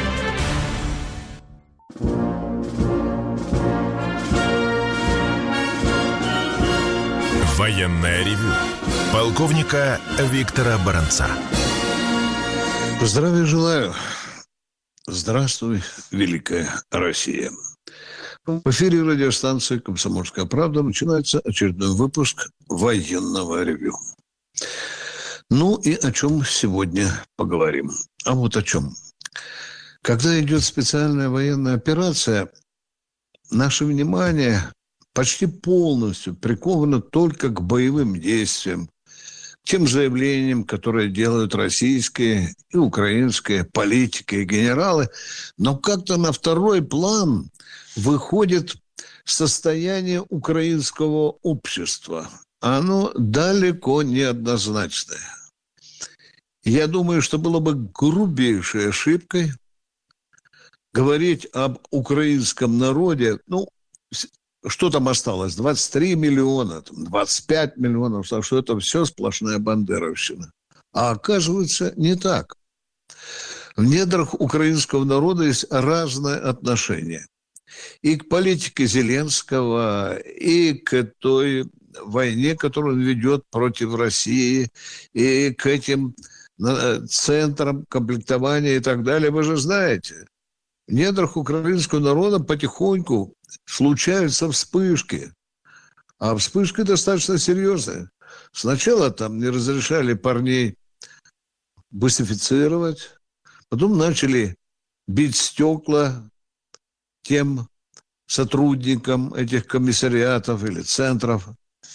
[SPEAKER 3] Военное ревю полковника Виктора Баранца.
[SPEAKER 15] Здравия желаю. Здравствуй, великая Россия. В эфире радиостанции «Комсомольская правда» начинается очередной выпуск военного ревю. Ну и о чем сегодня поговорим? А вот о чем. Когда идет специальная военная операция, наше внимание почти полностью приковано только к боевым действиям, к тем заявлениям, которые делают российские и украинские политики и генералы, но как-то на второй план выходит состояние украинского общества. Оно далеко не однозначное. Я думаю, что было бы грубейшей ошибкой говорить об украинском народе, что там осталось? 23 миллиона, 25 миллионов, что это все сплошная бандеровщина. А оказывается, не так. В недрах украинского народа есть разное отношение. И к политике Зеленского, и к той войне, которую он ведет против России, и к этим центрам комплектования и так далее. Вы же знаете, в недрах украинского народа потихоньку случаются вспышки. А вспышки достаточно серьезные. Сначала там не разрешали парней бусифицировать, потом начали бить стекла тем сотрудникам этих комиссариатов или центров.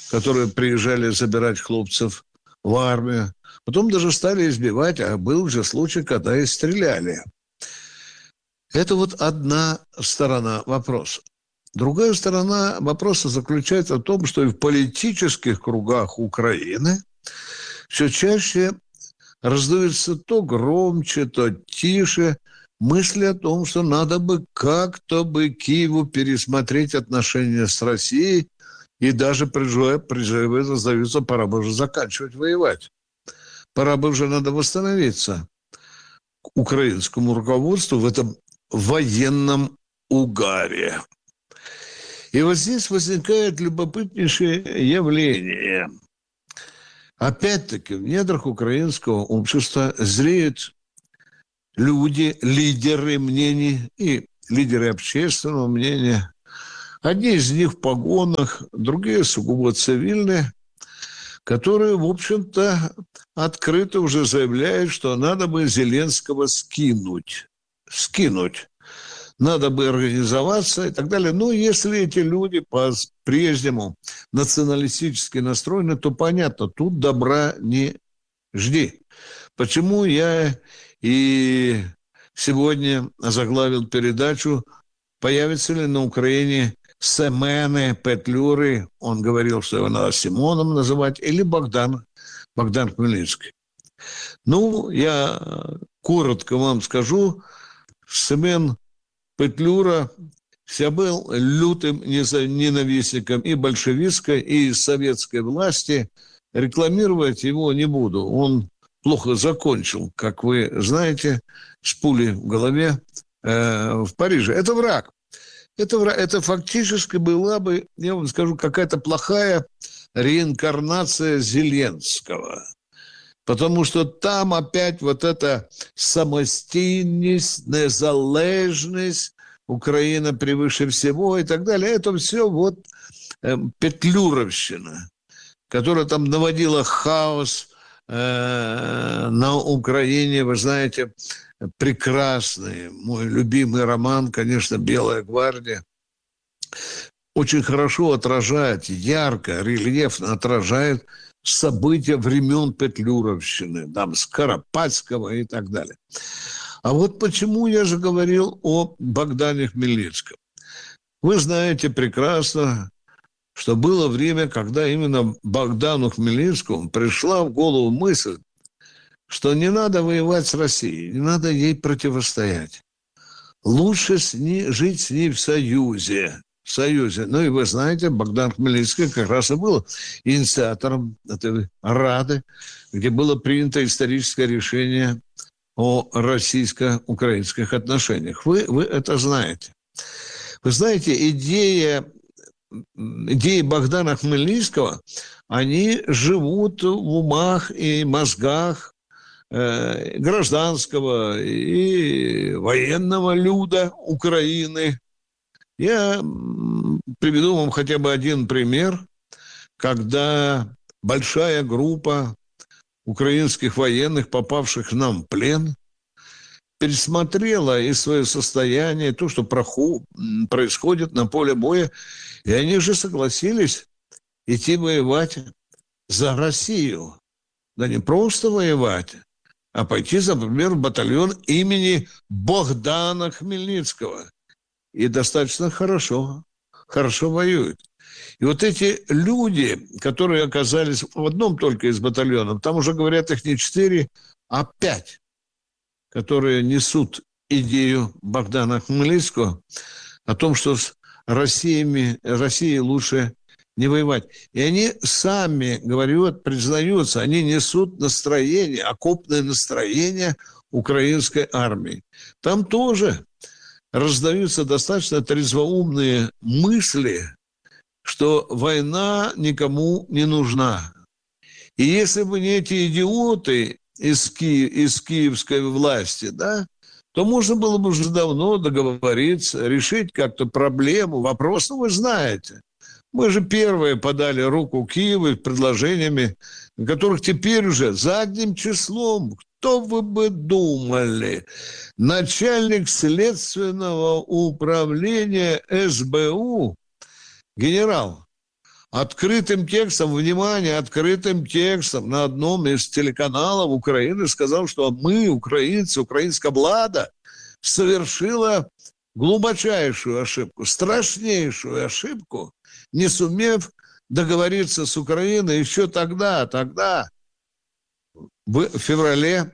[SPEAKER 15] которые приезжали забирать хлопцев в армию. Потом даже стали избивать, а был же случай, когда и стреляли. Это вот одна сторона вопроса. Другая сторона вопроса заключается в том, что и в политических кругах Украины все чаще раздаются то громче, то тише мысли о том, что надо бы как-то бы Киеву пересмотреть отношения с Россией, и даже призывы раздаются, пора бы уже заканчивать воевать. Пора бы уже надо восстановиться украинскому руководству в этом военном угаре. И вот здесь возникает любопытнейшее явление. Опять-таки, в недрах украинского общества зреют люди, лидеры мнений и лидеры общественного мнения. Одни из них в погонах, другие сугубо цивильные, которые, в общем-то, открыто уже заявляют, что надо бы Зеленского скинуть. Надо бы организоваться и так далее. Но если эти люди по-прежнему националистически настроены, то понятно, тут добра не жди. Почему я и сегодня озаглавил передачу «Появятся ли на Украине Семены, Петлюры?» Он говорил, что его надо Симоном называть, или Богдан Хмельницкий. Ну, я коротко вам скажу, Семен Петлюра я был лютым ненавистником и большевистской, и советской власти. Рекламировать его не буду. Он плохо закончил, как вы знаете, с пулей в голове в Париже. Это враг. Это фактически была бы, я вам скажу, какая-то плохая реинкарнация Зеленского. Потому что там опять вот эта самостійність, незалежность, Украина превыше всего и так далее. Это все вот петлюровщина, которая там наводила хаос на Украине. Вы знаете, прекрасный, мой любимый роман, конечно, «Белая гвардия», очень хорошо отражает, ярко, рельефно отражает события времен петлюровщины, там, Скоропадского и так далее. А вот почему я же говорил о Богдане Хмельницком. Вы знаете прекрасно, что было время, когда именно Богдану Хмельницкому пришла в голову мысль, что не надо воевать с Россией, не надо ей противостоять. Лучше жить с ней в союзе. Ну и вы знаете, Богдан Хмельницкий как раз и был инициатором этой Рады, где было принято историческое решение о российско-украинских отношениях. Вы это знаете. Вы знаете, идеи Богдана Хмельницкого, они живут в умах и мозгах гражданского и военного люда Украины. Я приведу вам хотя бы один пример, когда большая группа украинских военных, попавших нам в плен, пересмотрела и свое состояние, то, что происходит на поле боя, и они же согласились идти воевать за Россию. Да не просто воевать, а пойти, например, в батальон имени Богдана Хмельницкого. И достаточно хорошо воюют. И вот эти люди, которые оказались в одном только из батальонов, там уже, говорят, их не 4, а 5, которые несут идею Богдана Хмельницкого о том, что с Россией лучше не воевать. И они сами, говорят, признаются, они несут настроение, окопное настроение украинской армии. Там тоже раздаются достаточно трезвоумные мысли, что война никому не нужна. И если бы не эти идиоты из киевской власти, да, то можно было бы уже давно договориться, решить как-то проблему, вопрос. Ну, вы знаете, мы же первые подали руку Киеву с предложениями, которых теперь уже задним числом, кто вы бы думали, начальник следственного управления СБУ, генерал открытым текстом, внимание, открытым текстом на одном из телеканалов Украины сказал, что мы, украинцы, украинская влада, совершила глубочайшую ошибку, страшнейшую ошибку, не сумев договориться с Украиной еще тогда, в феврале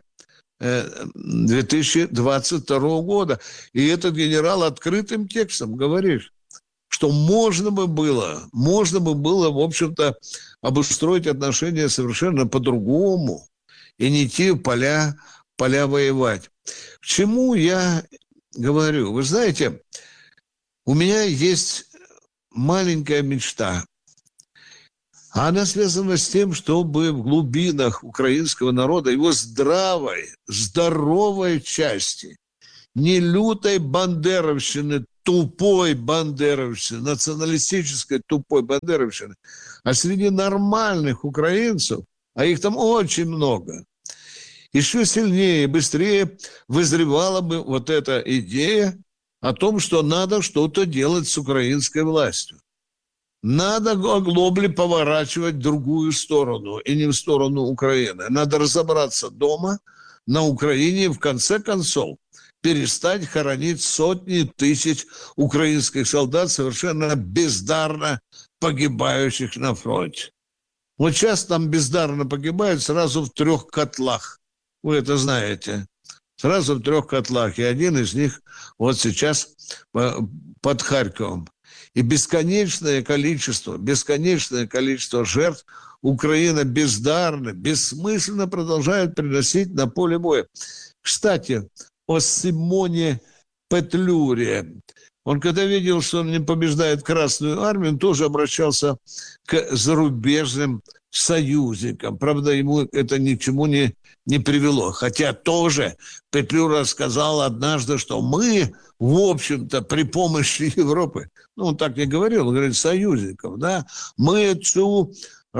[SPEAKER 15] 2022 года. И этот генерал открытым текстом говорит, что можно бы было, в общем-то, обустроить отношения совершенно по-другому и не идти в поля воевать. К чему я говорю? Вы знаете, у меня есть маленькая мечта. Она связана с тем, чтобы в глубинах украинского народа, его здоровой части, не лютой бандеровщины, тупой бандеровщины, националистической тупой бандеровщины, а среди нормальных украинцев, а их там очень много, еще сильнее и быстрее вызревала бы вот эта идея о том, что надо что-то делать с украинской властью. Надо оглобли поворачивать в другую сторону, и не в сторону Украины. Надо разобраться дома, на Украине, и в конце концов перестать хоронить сотни тысяч украинских солдат, совершенно бездарно погибающих на фронте. Вот сейчас там бездарно погибают сразу в 3 котлах. Вы это знаете. Сразу в 3 котлах. И один из них вот сейчас под Харьковом. И бесконечное количество жертв Украина бездарно, бессмысленно продолжает приносить на поле боя. Кстати, о Симоне Петлюре. Он, когда видел, что он не побеждает Красную Армию, он тоже обращался к зарубежным союзникам. Правда, ему это ни к чему не привело. Хотя тоже Петлюра сказал однажды, что мы, в общем-то, при помощи Европы, ну, он так не говорил, он говорит, союзников, да, мы эту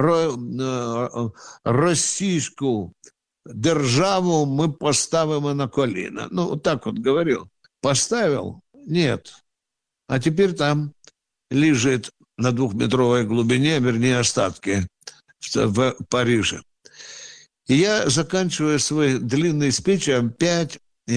[SPEAKER 15] российскую державу мы поставим на колено. Ну, вот так вот говорил. Поставил? Нет. А теперь там лежит на 2-метровой глубине, вернее, остатки в Париже. И я, заканчивая свой длинный спич, опять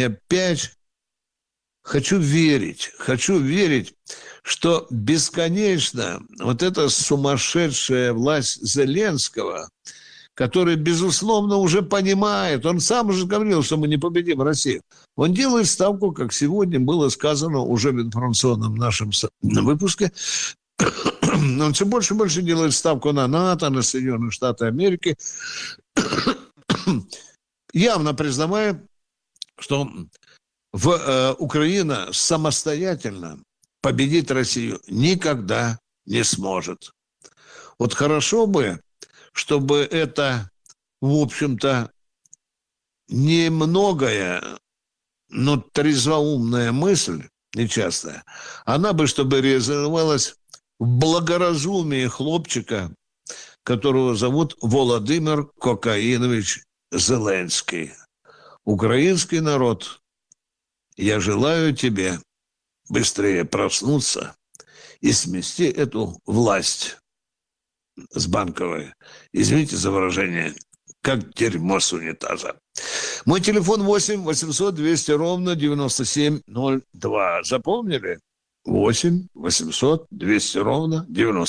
[SPEAKER 15] хочу верить, что бесконечно вот эта сумасшедшая власть Зеленского, который, безусловно, уже понимает, он сам уже говорил, что мы не победим Россию. Он делает ставку, как сегодня было сказано уже в информационном нашем выпуске, он все больше и больше делает ставку на НАТО, на Соединенные Штаты Америки, явно признавая, что Украина самостоятельно победить Россию никогда не сможет. Вот хорошо бы, чтобы это, в общем-то, немногое, но трезвоумная мысль, нечастая, она бы, чтобы реализовалась в благоразумии хлопчика, которого зовут Володимир Кокаинович Зеленский. Украинский народ, я желаю тебе быстрее проснуться и смести эту власть с Банковой. Извините за выражение, как дерьмо с унитаза. Мой телефон 8 800 200 ровно 9702. Запомнили? 8 800 200 ровно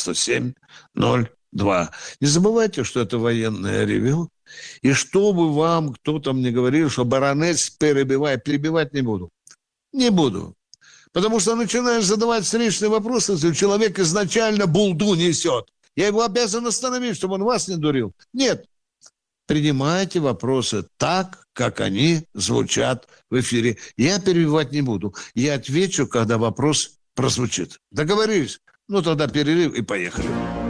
[SPEAKER 15] 9702. Не забывайте, что это военное ревю. И что бы вам кто там не говорил, что баронец перебивать не буду. Не буду. Потому что начинаешь задавать встречные вопросы, если человек изначально булду несет. Я его обязан остановить, чтобы он вас не дурил. Нет. Принимайте вопросы так, как они звучат в эфире. Я перебивать не буду. Я отвечу, когда вопрос прозвучит. Договорились? Ну, тогда перерыв и поехали.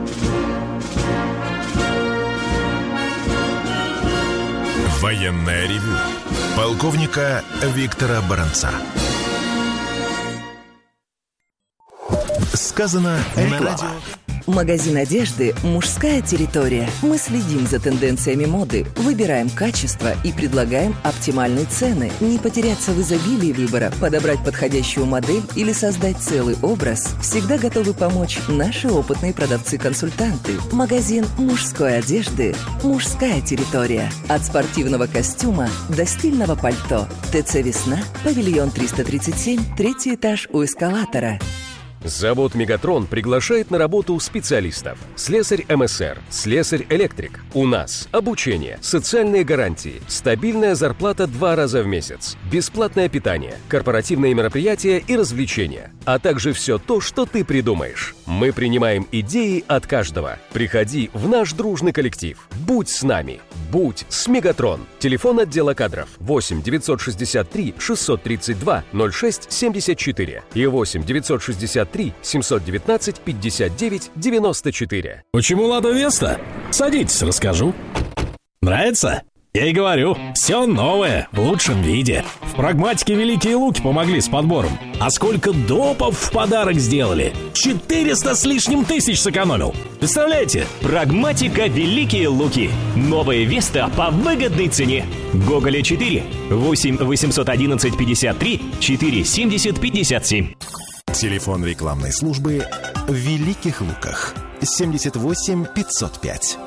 [SPEAKER 3] Военное ревю полковника Виктора Баранца. Сказано на радио
[SPEAKER 16] Магазин одежды «Мужская территория». Мы следим за тенденциями моды, выбираем качество и предлагаем оптимальные цены. Не потеряться в изобилии выбора, подобрать подходящую модель или создать целый образ всегда готовы помочь наши опытные продавцы-консультанты. Магазин мужской одежды «Мужская территория». От спортивного костюма до стильного пальто. ТЦ «Весна», павильон 337, 3-й этаж у эскалатора.
[SPEAKER 17] Завод «Мегатрон» приглашает на работу специалистов. Слесарь МСР, слесарь-электрик. У нас обучение, социальные гарантии, стабильная зарплата 2 раза в месяц, бесплатное питание, корпоративные мероприятия и развлечения, а также все то, что ты придумаешь. Мы принимаем идеи от каждого. Приходи в наш дружный коллектив. Будь с нами. Будь с «Мегатрон». Телефон отдела кадров 8 963 632 06 74 и 8 963 719 59 94.
[SPEAKER 18] Почему «Лада Веста»? Садитесь, расскажу. Нравится? Я и говорю, все новое, в лучшем виде. В «Прагматике» Великие Луки помогли с подбором. А сколько допов в подарок сделали? 400 с лишним тысяч сэкономил. Представляете?
[SPEAKER 19] «Прагматика Великие Луки». Новая Веста по выгодной цене. Гоголя 4. 8 811 53 4 70 57.
[SPEAKER 3] Телефон рекламной службы в Великих Луках. 78 505.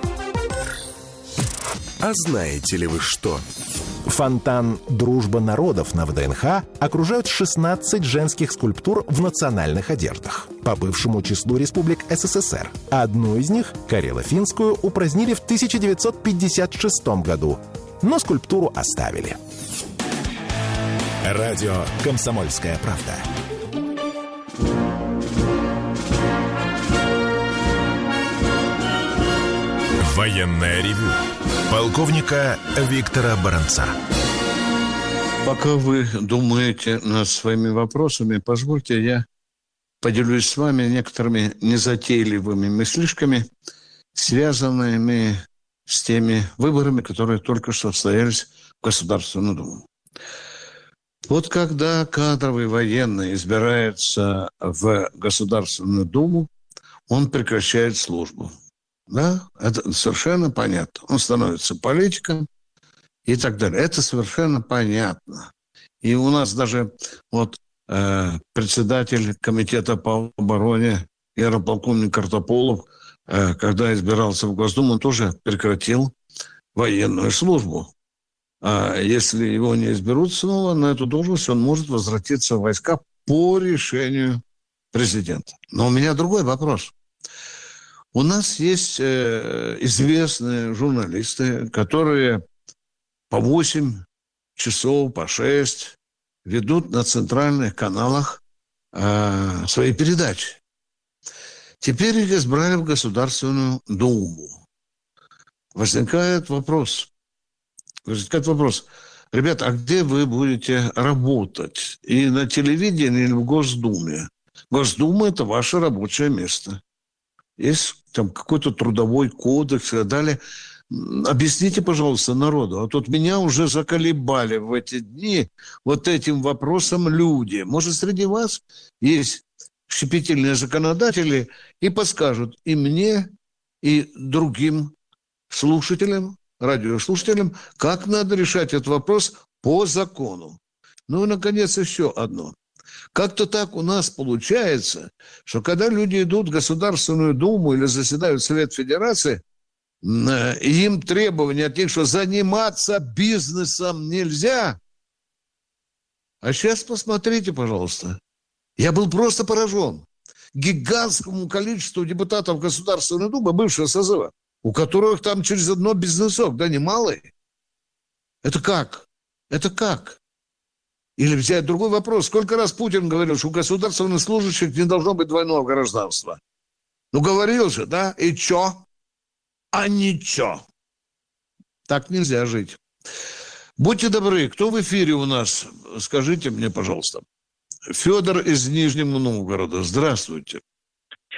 [SPEAKER 3] А знаете ли вы что? Фонтан «Дружба народов» на ВДНХ окружают 16 женских скульптур в национальных одеждах по бывшему числу республик СССР. Одну из них, карело-финскую, упразднили в 1956 году, но скульптуру оставили. Радио «Комсомольская правда». Военное ревю полковника Виктора Баранца.
[SPEAKER 15] Пока вы думаете над своими вопросами, позвольте я поделюсь с вами некоторыми незатейливыми мыслишками, связанными с теми выборами, которые только что состоялись в Государственную Думу. Вот когда кадровый военный избирается в Государственную Думу, он прекращает службу. Да, это совершенно понятно. Он становится политиком и так далее. Это совершенно понятно. И у нас даже председатель комитета по обороне генерал-полковник Картополов, когда избирался в Госдуму, он тоже прекратил военную службу. А если его не изберут снова на эту должность, он может возвратиться в войска по решению президента. Но у меня другой вопрос. У нас есть известные журналисты, которые по 8 часов, по 6 ведут на центральных каналах свои передачи. Теперь их избрали в Государственную Думу. Возникает вопрос. Ребята, а где вы будете работать? И на телевидении или в Госдуме? Госдума – это ваше рабочее место. Есть там какой-то трудовой кодекс и так далее. Объясните, пожалуйста, народу. А тут меня уже заколебали в эти дни вот этим вопросом люди. Может, среди вас есть щепетильные законодатели и подскажут и мне, и другим слушателям, радиослушателям, как надо решать этот вопрос по закону. Ну и, наконец, еще одно. Как-то так у нас получается, что когда люди идут в Государственную Думу или заседают в Совет Федерации, им требования от них, что заниматься бизнесом нельзя. А сейчас посмотрите, пожалуйста. Я был просто поражен гигантскому количеству депутатов Государственной Думы бывшего созыва, у которых там через одно бизнесок, да немалый. Это как? Это как? Или взять другой вопрос. Сколько раз Путин говорил, что у государственных служащих не должно быть двойного гражданства? Ну, говорил же, да? И чё? А ничего. Так нельзя жить. Будьте добры, кто в эфире у нас? Скажите мне, пожалуйста. Федор из Нижнего Новгорода. Здравствуйте.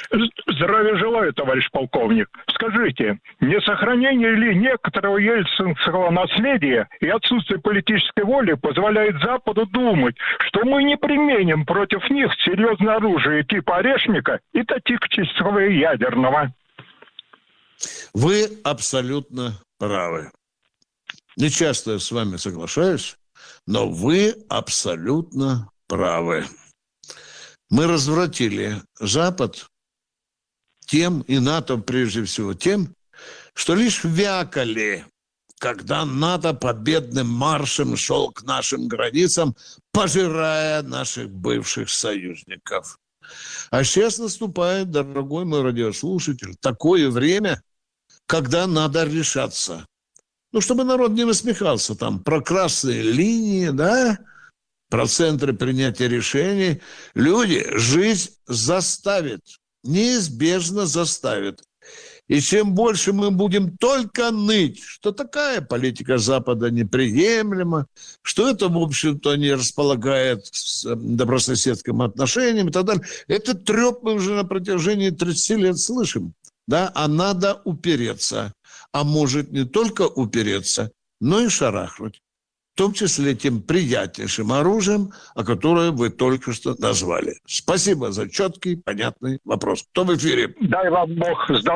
[SPEAKER 20] Здравия желаю, товарищ полковник. Скажите, не сохранение ли некоторого ельцинского наследия и отсутствие политической воли позволяет Западу думать, что мы не применим против них серьезное оружие типа Орешника и тактического ядерного?
[SPEAKER 15] Вы абсолютно правы. Не часто я с вами соглашаюсь, но вы абсолютно правы. Мы развратили Запад тем, и НАТО прежде всего тем, что лишь вякали, когда НАТО победным маршем шел к нашим границам, пожирая наших бывших союзников. А сейчас наступает, дорогой мой радиослушатель, такое время, когда надо решаться. Ну, чтобы народ не насмехался там про красные линии, да, про центры принятия решений. Люди, жизнь заставит, неизбежно заставит. И чем больше мы будем только ныть, что такая политика Запада неприемлема, что это, в общем-то, не располагает с добрососедским отношением и так далее. Этот треп мы уже на протяжении 30 лет слышим. Да? А надо упереться. А может не только упереться, но и шарахнуть. В том числе тем приятнейшим оружием, о которое вы только что назвали. Спасибо за четкий, понятный вопрос. Кто в эфире?
[SPEAKER 20] Дай вам Бог здоровья.